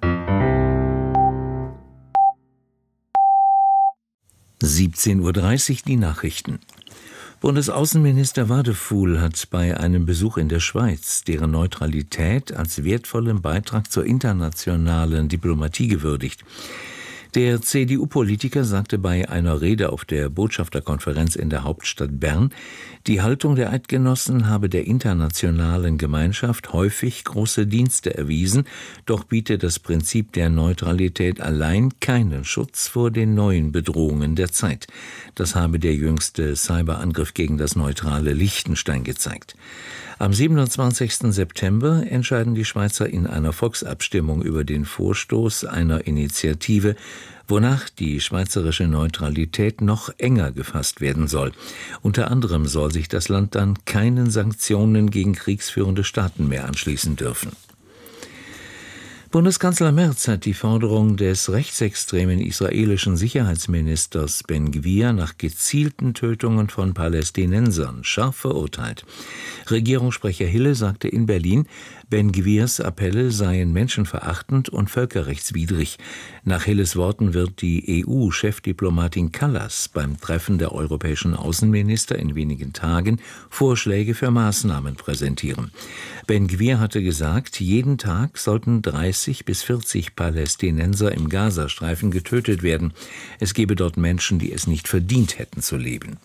siebzehn Uhr dreißig die Nachrichten. Bundesaußenminister Wadefuhl hat bei einem Besuch in der Schweiz deren Neutralität als wertvollen Beitrag zur internationalen Diplomatie gewürdigt. Der C D U-Politiker sagte bei einer Rede auf der Botschafterkonferenz in der Hauptstadt Bern, die Haltung der Eidgenossen habe der internationalen Gemeinschaft häufig große Dienste erwiesen, doch biete das Prinzip der Neutralität allein keinen Schutz vor den neuen Bedrohungen der Zeit. Das habe der jüngste Cyberangriff gegen das neutrale Liechtenstein gezeigt. Am siebenundzwanzigsten September entscheiden die Schweizer in einer Volksabstimmung über den Vorstoß einer Initiative, wonach die schweizerische Neutralität noch enger gefasst werden soll. Unter anderem soll sich das Land dann keinen Sanktionen gegen kriegsführende Staaten mehr anschließen dürfen. Bundeskanzler Merz hat die Forderung des rechtsextremen israelischen Sicherheitsministers Ben-Gvir nach gezielten Tötungen von Palästinensern scharf verurteilt. Regierungssprecher Hille sagte in Berlin, Ben-Gvirs Appelle seien menschenverachtend und völkerrechtswidrig. Nach Hilles Worten wird die E U-Chefdiplomatin Kallas beim Treffen der europäischen Außenminister in wenigen Tagen Vorschläge für Maßnahmen präsentieren. Ben-Gvir hatte gesagt, jeden Tag sollten dreißig bis vierzig Palästinenser im Gazastreifen getötet werden. Es gebe dort Menschen, die es nicht verdient hätten zu leben.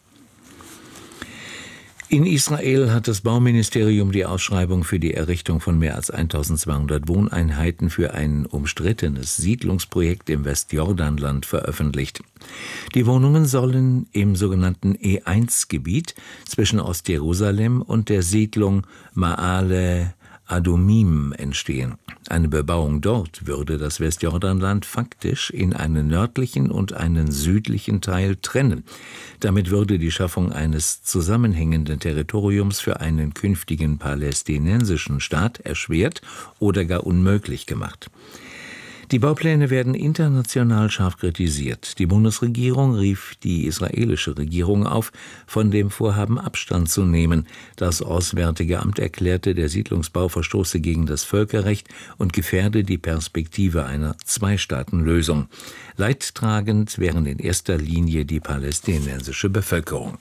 In Israel hat das Bauministerium die Ausschreibung für die Errichtung von mehr als eintausendzweihundert Wohneinheiten für ein umstrittenes Siedlungsprojekt im Westjordanland veröffentlicht. Die Wohnungen sollen im sogenannten E eins Gebiet zwischen Ostjerusalem und der Siedlung Ma'ale Adumim entstehen. Eine Bebauung dort würde das Westjordanland faktisch in einen nördlichen und einen südlichen Teil trennen. Damit würde die Schaffung eines zusammenhängenden Territoriums für einen künftigen palästinensischen Staat erschwert oder gar unmöglich gemacht. Die Baupläne werden international scharf kritisiert. Die Bundesregierung rief die israelische Regierung auf, von dem Vorhaben Abstand zu nehmen. Das Auswärtige Amt erklärte, der Siedlungsbau verstoße gegen das Völkerrecht und gefährde die Perspektive einer Zwei-Staaten-Lösung. Leidtragend wären in erster Linie die palästinensische Bevölkerung.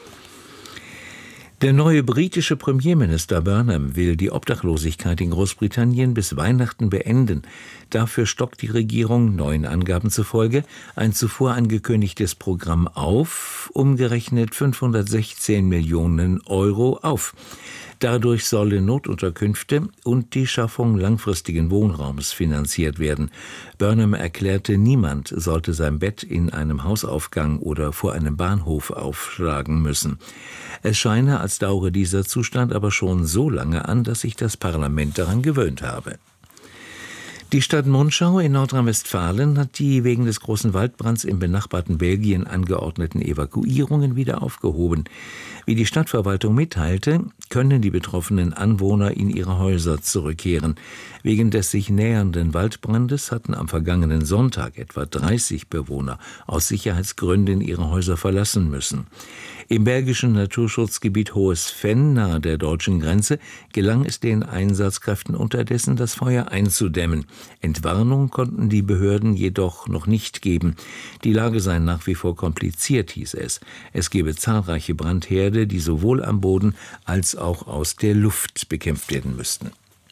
Der neue britische Premierminister Burnham will die Obdachlosigkeit in Großbritannien bis Weihnachten beenden. Dafür stockt die Regierung neuen Angaben zufolge ein zuvor angekündigtes Programm auf, umgerechnet fünfhundertsechzehn Millionen Euro auf. Dadurch sollen Notunterkünfte und die Schaffung langfristigen Wohnraums finanziert werden. Burnham erklärte, niemand sollte sein Bett in einem Hausaufgang oder vor einem Bahnhof aufschlagen müssen. Es scheine, als dauere dieser Zustand aber schon so lange an, dass sich das Parlament daran gewöhnt habe. Die Stadt Monschau in Nordrhein-Westfalen hat die wegen des großen Waldbrands im benachbarten Belgien angeordneten Evakuierungen wieder aufgehoben. Wie die Stadtverwaltung mitteilte, können die betroffenen Anwohner in ihre Häuser zurückkehren. Wegen des sich nähernden Waldbrandes hatten am vergangenen Sonntag etwa dreißig Bewohner aus Sicherheitsgründen ihre Häuser verlassen müssen. Im belgischen Naturschutzgebiet Hohes Venn nahe der deutschen Grenze gelang es den Einsatzkräften unterdessen, das Feuer einzudämmen. Entwarnung konnten die Behörden jedoch noch nicht geben. Die Lage sei nach wie vor kompliziert, hieß es. Es gebe zahlreiche Brandherde, die sowohl am Boden als auch aus der Luft bekämpft werden müssten.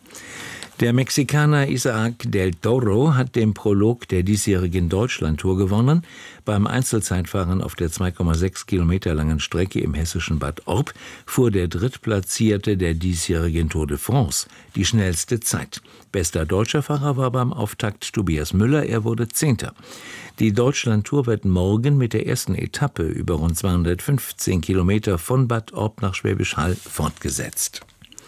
Der Mexikaner Isaac del Toro hat den Prolog der diesjährigen Deutschlandtour gewonnen. Beim Einzelzeitfahren auf der zwei Komma sechs Kilometer langen Strecke im hessischen Bad Orb fuhr der Drittplatzierte der diesjährigen Tour de France die schnellste Zeit. Bester deutscher Fahrer war beim Auftakt Tobias Müller, er wurde Zehnter. Die Deutschlandtour wird morgen mit der ersten Etappe über rund zweihundertfünfzehn Kilometer von Bad Orb nach Schwäbisch Hall fortgesetzt.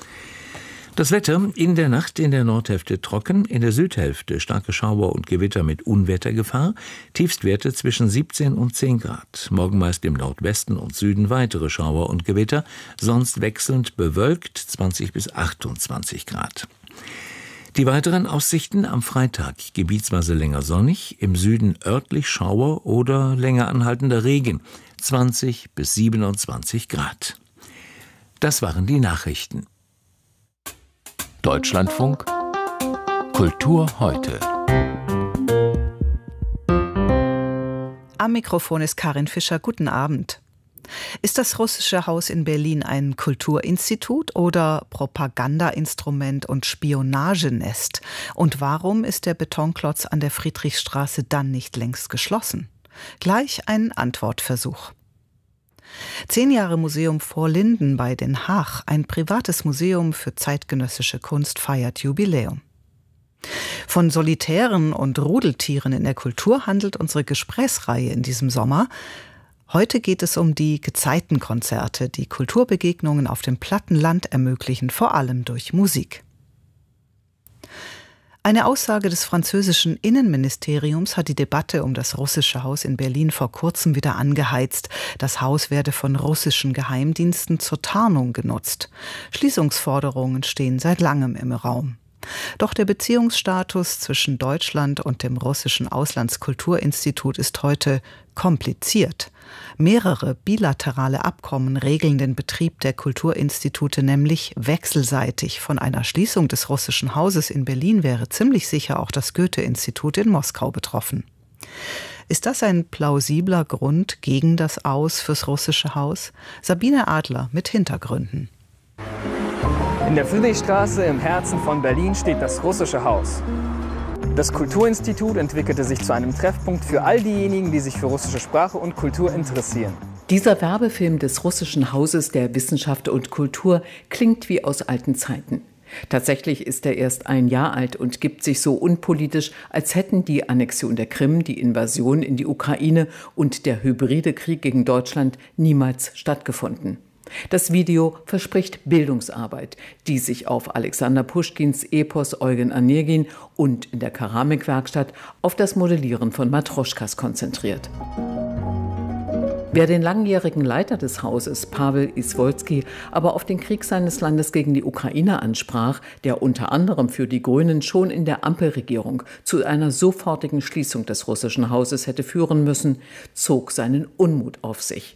Das Wetter: in der Nacht in der Nordhälfte trocken, in der Südhälfte starke Schauer und Gewitter mit Unwettergefahr, Tiefstwerte zwischen siebzehn und zehn Grad. Morgen meist im Nordwesten und Süden weitere Schauer und Gewitter, sonst wechselnd bewölkt zwanzig bis achtundzwanzig Grad. Die weiteren Aussichten: am Freitag gebietsweise länger sonnig, im Süden örtlich Schauer oder länger anhaltender Regen, zwanzig bis siebenundzwanzig Grad. Das waren die Nachrichten. Deutschlandfunk Kultur heute. Am Mikrofon ist Karin Fischer. Guten Abend. Ist das Russische Haus in Berlin ein Kulturinstitut oder Propagandainstrument und Spionagenest? Und warum ist der Betonklotz an der Friedrichstraße dann nicht längst geschlossen? Gleich ein Antwortversuch. Zehn Jahre Museum Vorlinden bei Den Haag, ein privates Museum für zeitgenössische Kunst, feiert Jubiläum. Von Solitären und Rudeltieren in der Kultur handelt unsere Gesprächsreihe in diesem Sommer. Heute geht es um die Gezeitenkonzerte, die Kulturbegegnungen auf dem platten Land ermöglichen, vor allem durch Musik. Eine Aussage des französischen Innenministeriums hat die Debatte um das Russische Haus in Berlin vor kurzem wieder angeheizt. Das Haus werde von russischen Geheimdiensten zur Tarnung genutzt. Schließungsforderungen stehen seit langem im Raum. Doch der Beziehungsstatus zwischen Deutschland und dem russischen Auslandskulturinstitut ist heute kompliziert. Mehrere bilaterale Abkommen regeln den Betrieb der Kulturinstitute nämlich wechselseitig. Von einer Schließung des russischen Hauses in Berlin wäre ziemlich sicher auch das Goethe-Institut in Moskau betroffen. Ist das ein plausibler Grund gegen das Aus fürs russische Haus? Sabine Adler mit Hintergründen. In der Friedrichstraße im Herzen von Berlin steht das Russische Haus. Das Kulturinstitut entwickelte sich zu einem Treffpunkt für all diejenigen, die sich für russische Sprache und Kultur interessieren. Dieser Werbefilm des Russischen Hauses der Wissenschaft und Kultur klingt wie aus alten Zeiten. Tatsächlich ist er erst ein Jahr alt und gibt sich so unpolitisch, als hätten die Annexion der Krim, die Invasion in die Ukraine und der hybride Krieg gegen Deutschland niemals stattgefunden. Das Video verspricht Bildungsarbeit, die sich auf Alexander Puschkins Epos Eugen Onegin und in der Keramikwerkstatt auf das Modellieren von Matroschkas konzentriert. Wer den langjährigen Leiter des Hauses, Paweł Iswolski, aber auf den Krieg seines Landes gegen die Ukraine ansprach, der unter anderem für die Grünen schon in der Ampelregierung zu einer sofortigen Schließung des russischen Hauses hätte führen müssen, zog seinen Unmut auf sich.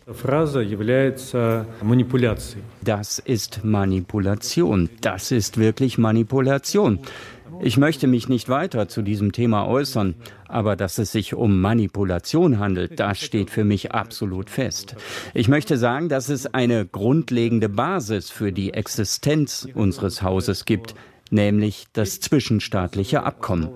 Das ist Manipulation. Das ist wirklich Manipulation. Ich möchte mich nicht weiter zu diesem Thema äußern, aber dass es sich um Manipulation handelt, das steht für mich absolut fest. Ich möchte sagen, dass es eine grundlegende Basis für die Existenz unseres Hauses gibt, nämlich das zwischenstaatliche Abkommen.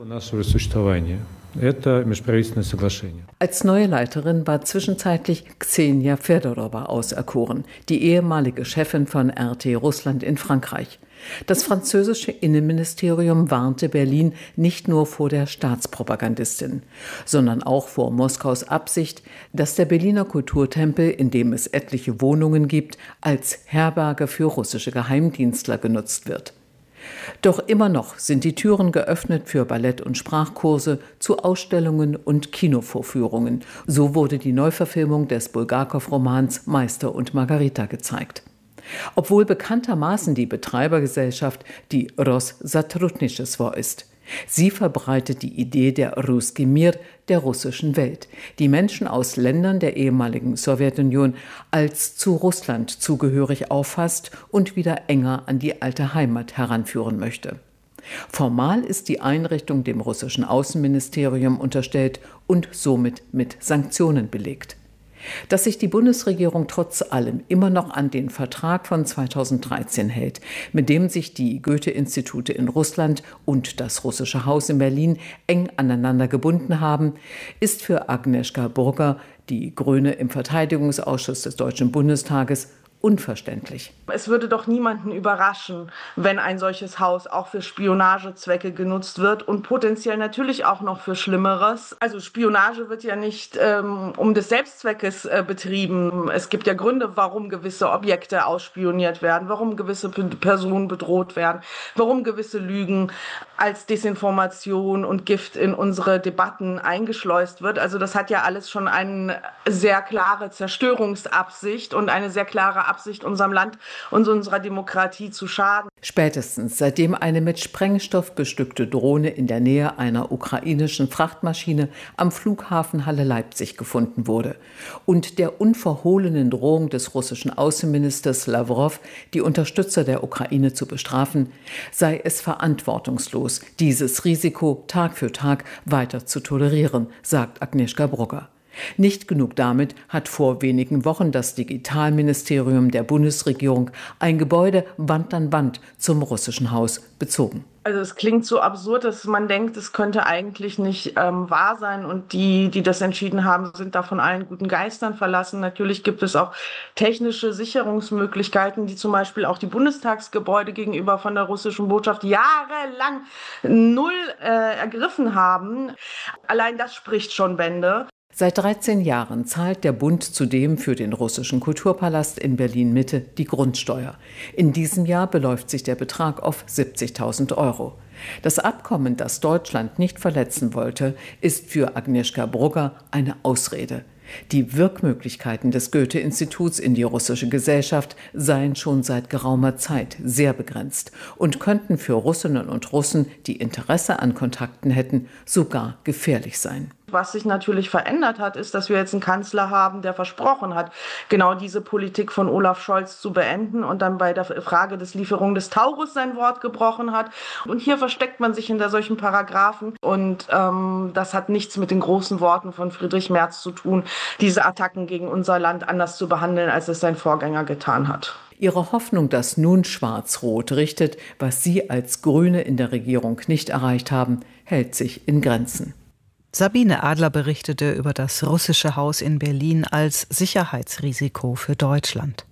Als neue Leiterin war zwischenzeitlich Ksenia Fedorova auserkoren, die ehemalige Chefin von R T Russland in Frankreich. Das französische Innenministerium warnte Berlin nicht nur vor der Staatspropagandistin, sondern auch vor Moskaus Absicht, dass der Berliner Kulturtempel, in dem es etliche Wohnungen gibt, als Herberge für russische Geheimdienstler genutzt wird. Doch immer noch sind die Türen geöffnet für Ballett- und Sprachkurse, zu Ausstellungen und Kinovorführungen. So wurde die Neuverfilmung des Bulgakow-Romans Meister und Margarita gezeigt. Obwohl bekanntermaßen die Betreibergesellschaft die Rossatrudnichestvo ist. Sie verbreitet die Idee der Russki Mir, der russischen Welt, die Menschen aus Ländern der ehemaligen Sowjetunion als zu Russland zugehörig auffasst und wieder enger an die alte Heimat heranführen möchte. Formal ist die Einrichtung dem russischen Außenministerium unterstellt und somit mit Sanktionen belegt. Dass sich die Bundesregierung trotz allem immer noch an den Vertrag von zweitausenddreizehn hält, mit dem sich die Goethe-Institute in Russland und das Russische Haus in Berlin eng aneinander gebunden haben, ist für Agnieszka Brugger, die Grüne im Verteidigungsausschuss des Deutschen Bundestages, unverständlich. Es würde doch niemanden überraschen, wenn ein solches Haus auch für Spionagezwecke genutzt wird und potenziell natürlich auch noch für Schlimmeres. Also Spionage wird ja nicht ähm, um des Selbstzweckes äh, betrieben. Es gibt ja Gründe, warum gewisse Objekte ausspioniert werden, warum gewisse P- Personen bedroht werden, warum gewisse Lügen als Desinformation und Gift in unsere Debatten eingeschleust wird. Also das hat ja alles schon eine sehr klare Zerstörungsabsicht und eine sehr klare Absicht, unserem Land und unserer Demokratie zu schaden. Spätestens seitdem eine mit Sprengstoff bestückte Drohne in der Nähe einer ukrainischen Frachtmaschine am Flughafen Halle-Leipzig gefunden wurde und der unverhohlenen Drohung des russischen Außenministers Lawrow, die Unterstützer der Ukraine zu bestrafen, sei es verantwortungslos, dieses Risiko Tag für Tag weiter zu tolerieren, sagt Agnieszka Brugger. Nicht genug damit hat vor wenigen Wochen das Digitalministerium der Bundesregierung ein Gebäude Wand an Wand zum russischen Haus bezogen. Also es klingt so absurd, dass man denkt, es könnte eigentlich nicht ähm, wahr sein. Und die, die das entschieden haben, sind da von allen guten Geistern verlassen. Natürlich gibt es auch technische Sicherungsmöglichkeiten, die zum Beispiel auch die Bundestagsgebäude gegenüber von der russischen Botschaft jahrelang null äh, ergriffen haben. Allein das spricht schon Bände. Seit dreizehn Jahren zahlt der Bund zudem für den russischen Kulturpalast in Berlin-Mitte die Grundsteuer. In diesem Jahr beläuft sich der Betrag auf siebzigtausend Euro. Das Abkommen, das Deutschland nicht verletzen wollte, ist für Agnieszka Brugger eine Ausrede. Die Wirkmöglichkeiten des Goethe-Instituts in die russische Gesellschaft seien schon seit geraumer Zeit sehr begrenzt und könnten für Russinnen und Russen, die Interesse an Kontakten hätten, sogar gefährlich sein. Was sich natürlich verändert hat, ist, dass wir jetzt einen Kanzler haben, der versprochen hat, genau diese Politik von Olaf Scholz zu beenden und dann bei der Frage des Lieferung des Taurus sein Wort gebrochen hat. Und hier versteckt man sich hinter solchen Paragraphen. Und ähm, das hat nichts mit den großen Worten von Friedrich Merz zu tun, diese Attacken gegen unser Land anders zu behandeln, als es sein Vorgänger getan hat. Ihre Hoffnung, dass nun Schwarz-Rot richtet, was Sie als Grüne in der Regierung nicht erreicht haben, hält sich in Grenzen. Sabine Adler berichtete über das russische Haus in Berlin als Sicherheitsrisiko für Deutschland.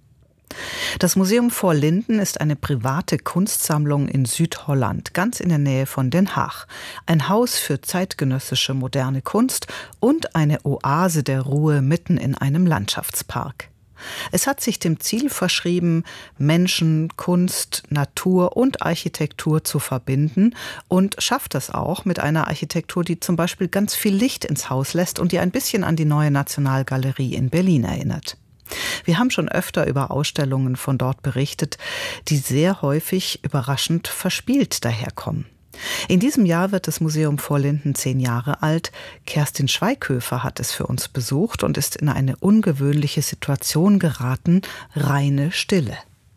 Das Museum Vorlinden ist eine private Kunstsammlung in Südholland, ganz in der Nähe von Den Haag. Ein Haus für zeitgenössische moderne Kunst und eine Oase der Ruhe mitten in einem Landschaftspark. Es hat sich dem Ziel verschrieben, Menschen, Kunst, Natur und Architektur zu verbinden und schafft es auch mit einer Architektur, die zum Beispiel ganz viel Licht ins Haus lässt und die ein bisschen an die Neue Nationalgalerie in Berlin erinnert. Wir haben schon öfter über Ausstellungen von dort berichtet, die sehr häufig überraschend verspielt daherkommen. In diesem Jahr wird das Museum Vorlinden zehn Jahre alt. Kerstin Schweighöfer hat es für uns besucht und ist in eine ungewöhnliche Situation geraten: reine Stille.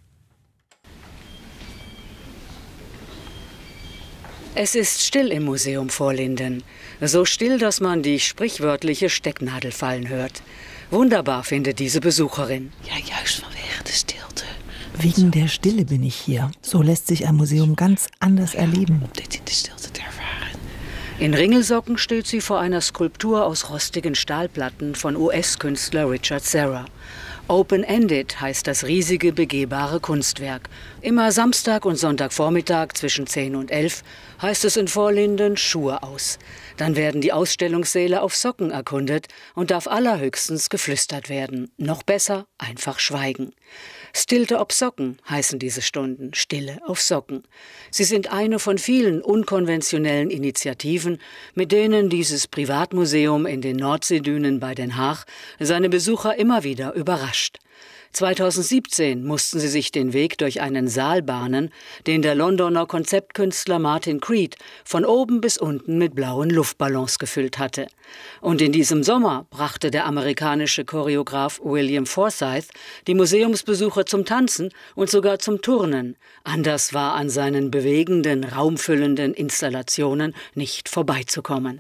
Es ist still im Museum Vorlinden. So still, dass man die sprichwörtliche Stecknadel fallen hört. Wunderbar findet diese Besucherin. Ja, juist vanwege de stilte. Wegen der Stille bin ich hier. So lässt sich ein Museum ganz anders erleben. In Ringelsocken steht sie vor einer Skulptur aus rostigen Stahlplatten von U S-Künstler Richard Serra. Open-Ended heißt das riesige, begehbare Kunstwerk. Immer Samstag und Sonntagvormittag zwischen zehn und elf heißt es in Vorlinden Schuhe aus. Dann werden die Ausstellungssäle auf Socken erkundet und darf allerhöchstens geflüstert werden. Noch besser, einfach schweigen. Stilte op Socken heißen diese Stunden, Stille auf Socken. Sie sind eine von vielen unkonventionellen Initiativen, mit denen dieses Privatmuseum in den Nordseedünen bei Den Haag seine Besucher immer wieder überrascht. zweitausendsiebzehn mussten sie sich den Weg durch einen Saal bahnen, den der Londoner Konzeptkünstler Martin Creed von oben bis unten mit blauen Luftballons gefüllt hatte. Und in diesem Sommer brachte der amerikanische Choreograf William Forsythe die Museumsbesucher zum Tanzen und sogar zum Turnen. Anders war an seinen bewegenden, raumfüllenden Installationen nicht vorbeizukommen.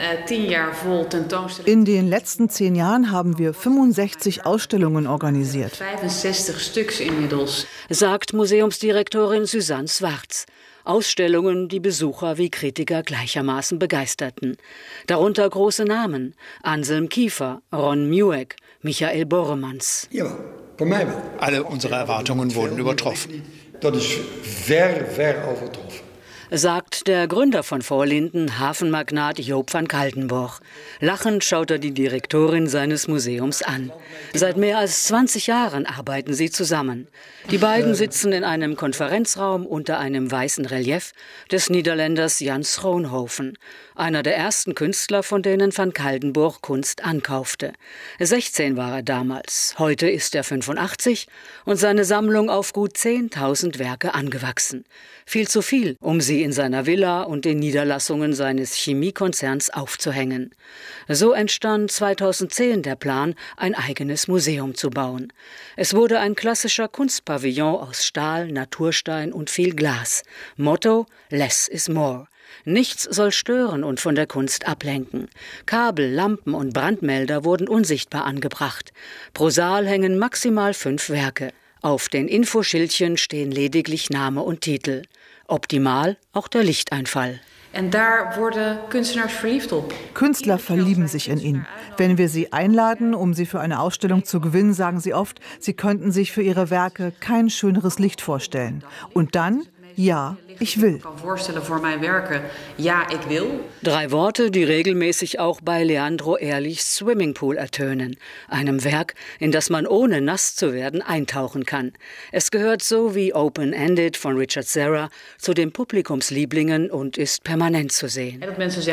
In den letzten zehn Jahren haben wir fünfundsechzig Ausstellungen organisiert. fünfundsechzig Stück inmiddels, sagt Museumsdirektorin Susanne Schwarz. Ausstellungen, die Besucher wie Kritiker gleichermaßen begeisterten. Darunter große Namen: Anselm Kiefer, Ron Mueck, Michael Boremans. Ja, voor mij wel. Alle unsere Erwartungen wurden übertroffen. Das ist ver, ver overtroffen. Sagt der Gründer von Vorlinden, Hafenmagnat Joop van Kaltenborch. Lachend schaut er die Direktorin seines Museums an. Seit mehr als zwanzig Jahren arbeiten sie zusammen. Die beiden sitzen in einem Konferenzraum unter einem weißen Relief des Niederländers Jan Schroonhoven, einer der ersten Künstler, von denen van Kaltenborch Kunst ankaufte. sechzehn war er damals, heute ist er fünfundachtzig und seine Sammlung auf gut zehntausend Werke angewachsen. Viel zu viel, um sie in seiner Villa und den Niederlassungen seines Chemiekonzerns aufzuhängen. So entstand zweitausendzehn der Plan, ein eigenes Museum zu bauen. Es wurde ein klassischer Kunstpavillon aus Stahl, Naturstein und viel Glas. Motto: Less is more. Nichts soll stören und von der Kunst ablenken. Kabel, Lampen und Brandmelder wurden unsichtbar angebracht. Pro Saal hängen maximal fünf Werke. Auf den Infoschildchen stehen lediglich Name und Titel. Optimal auch der Lichteinfall. Künstler verlieben sich in ihn. Wenn wir sie einladen, um sie für eine Ausstellung zu gewinnen, sagen sie oft, sie könnten sich für ihre Werke kein schöneres Licht vorstellen. Und dann: Ja, ich will. Drei Worte, die regelmäßig auch bei Leandro Ehrlichs Swimmingpool ertönen. Einem Werk, in das man ohne nass zu werden eintauchen kann. Es gehört so wie Open-Ended von Richard Serra zu den Publikumslieblingen und ist permanent zu sehen.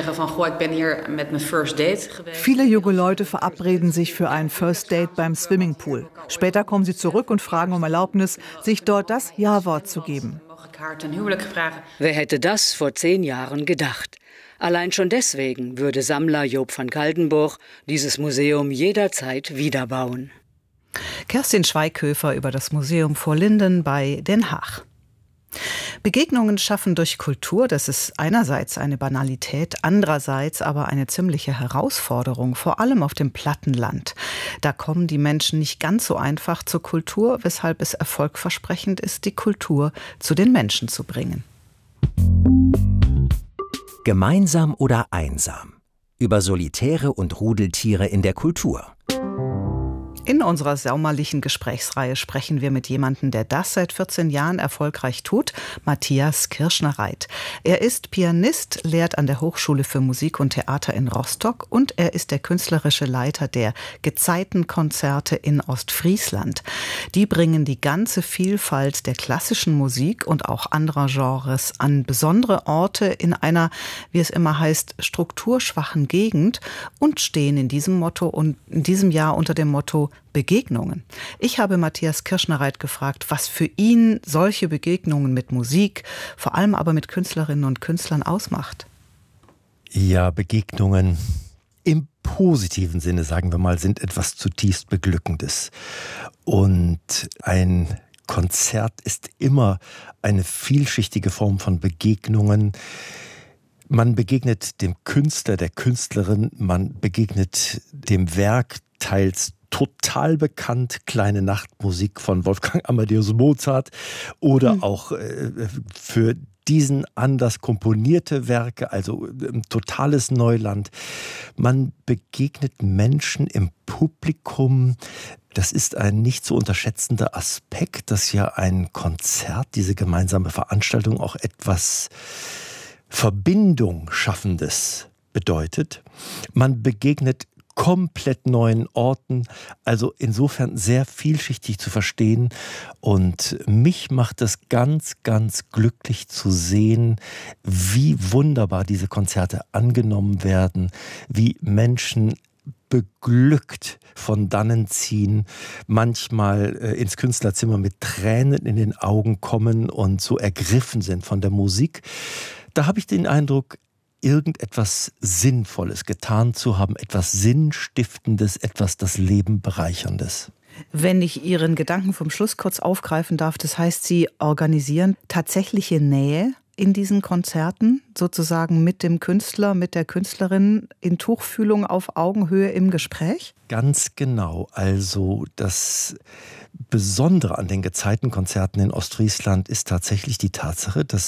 Viele junge Leute verabreden sich für ein First Date beim Swimmingpool. Später kommen sie zurück und fragen um Erlaubnis, sich dort das Ja-Wort zu geben. Wer hätte das vor zehn Jahren gedacht? Allein schon deswegen würde Sammler Joop van Kaltenborch dieses Museum jederzeit wiederbauen. Kerstin Schweighöfer über das Museum Vorlinden bei Den Haag. Begegnungen schaffen durch Kultur, das ist einerseits eine Banalität, andererseits aber eine ziemliche Herausforderung, vor allem auf dem Plattenland. Da kommen die Menschen nicht ganz so einfach zur Kultur, weshalb es erfolgversprechend ist, die Kultur zu den Menschen zu bringen. Gemeinsam oder einsam? Über Solitäre und Rudeltiere in der Kultur. In unserer sommerlichen Gesprächsreihe sprechen wir mit jemandem, der das seit vierzehn Jahren erfolgreich tut, Matthias Kirschner-Reit. Er ist Pianist, lehrt an der Hochschule für Musik und Theater in Rostock und er ist der künstlerische Leiter der Gezeitenkonzerte in Ostfriesland. Die bringen die ganze Vielfalt der klassischen Musik und auch anderer Genres an besondere Orte in einer, wie es immer heißt, strukturschwachen Gegend und stehen in diesem Motto und in diesem Jahr unter dem Motto Begegnungen. Ich habe Matthias Kirschner-Reit gefragt, was für ihn solche Begegnungen mit Musik, vor allem aber mit Künstlerinnen und Künstlern ausmacht. Ja, Begegnungen im positiven Sinne, sagen wir mal, sind etwas zutiefst Beglückendes. Und ein Konzert ist immer eine vielschichtige Form von Begegnungen. Man begegnet dem Künstler, der Künstlerin, man begegnet dem Werk, teils total bekannt, Kleine Nachtmusik von Wolfgang Amadeus Mozart oder mhm. auch äh, für diesen anders komponierte Werke, also äh, totales Neuland. Man begegnet Menschen im Publikum. Das ist ein nicht zu unterschätzender Aspekt, dass ja ein Konzert, diese gemeinsame Veranstaltung auch etwas Verbindung Schaffendes bedeutet. Man begegnet komplett neuen Orten, also insofern sehr vielschichtig zu verstehen. Und mich macht es ganz, ganz glücklich zu sehen, wie wunderbar diese Konzerte angenommen werden, wie Menschen beglückt von dannen ziehen, manchmal äh, ins Künstlerzimmer mit Tränen in den Augen kommen und so ergriffen sind von der Musik. Da habe ich den Eindruck, irgendetwas Sinnvolles getan zu haben, etwas Sinnstiftendes, etwas das Leben Bereicherndes. Wenn ich Ihren Gedanken vom Schluss kurz aufgreifen darf, das heißt, Sie organisieren tatsächliche Nähe in diesen Konzerten, sozusagen mit dem Künstler, mit der Künstlerin in Tuchfühlung auf Augenhöhe im Gespräch? Ganz genau. Also das Besondere an den Gezeitenkonzerten in Ostfriesland ist tatsächlich die Tatsache, dass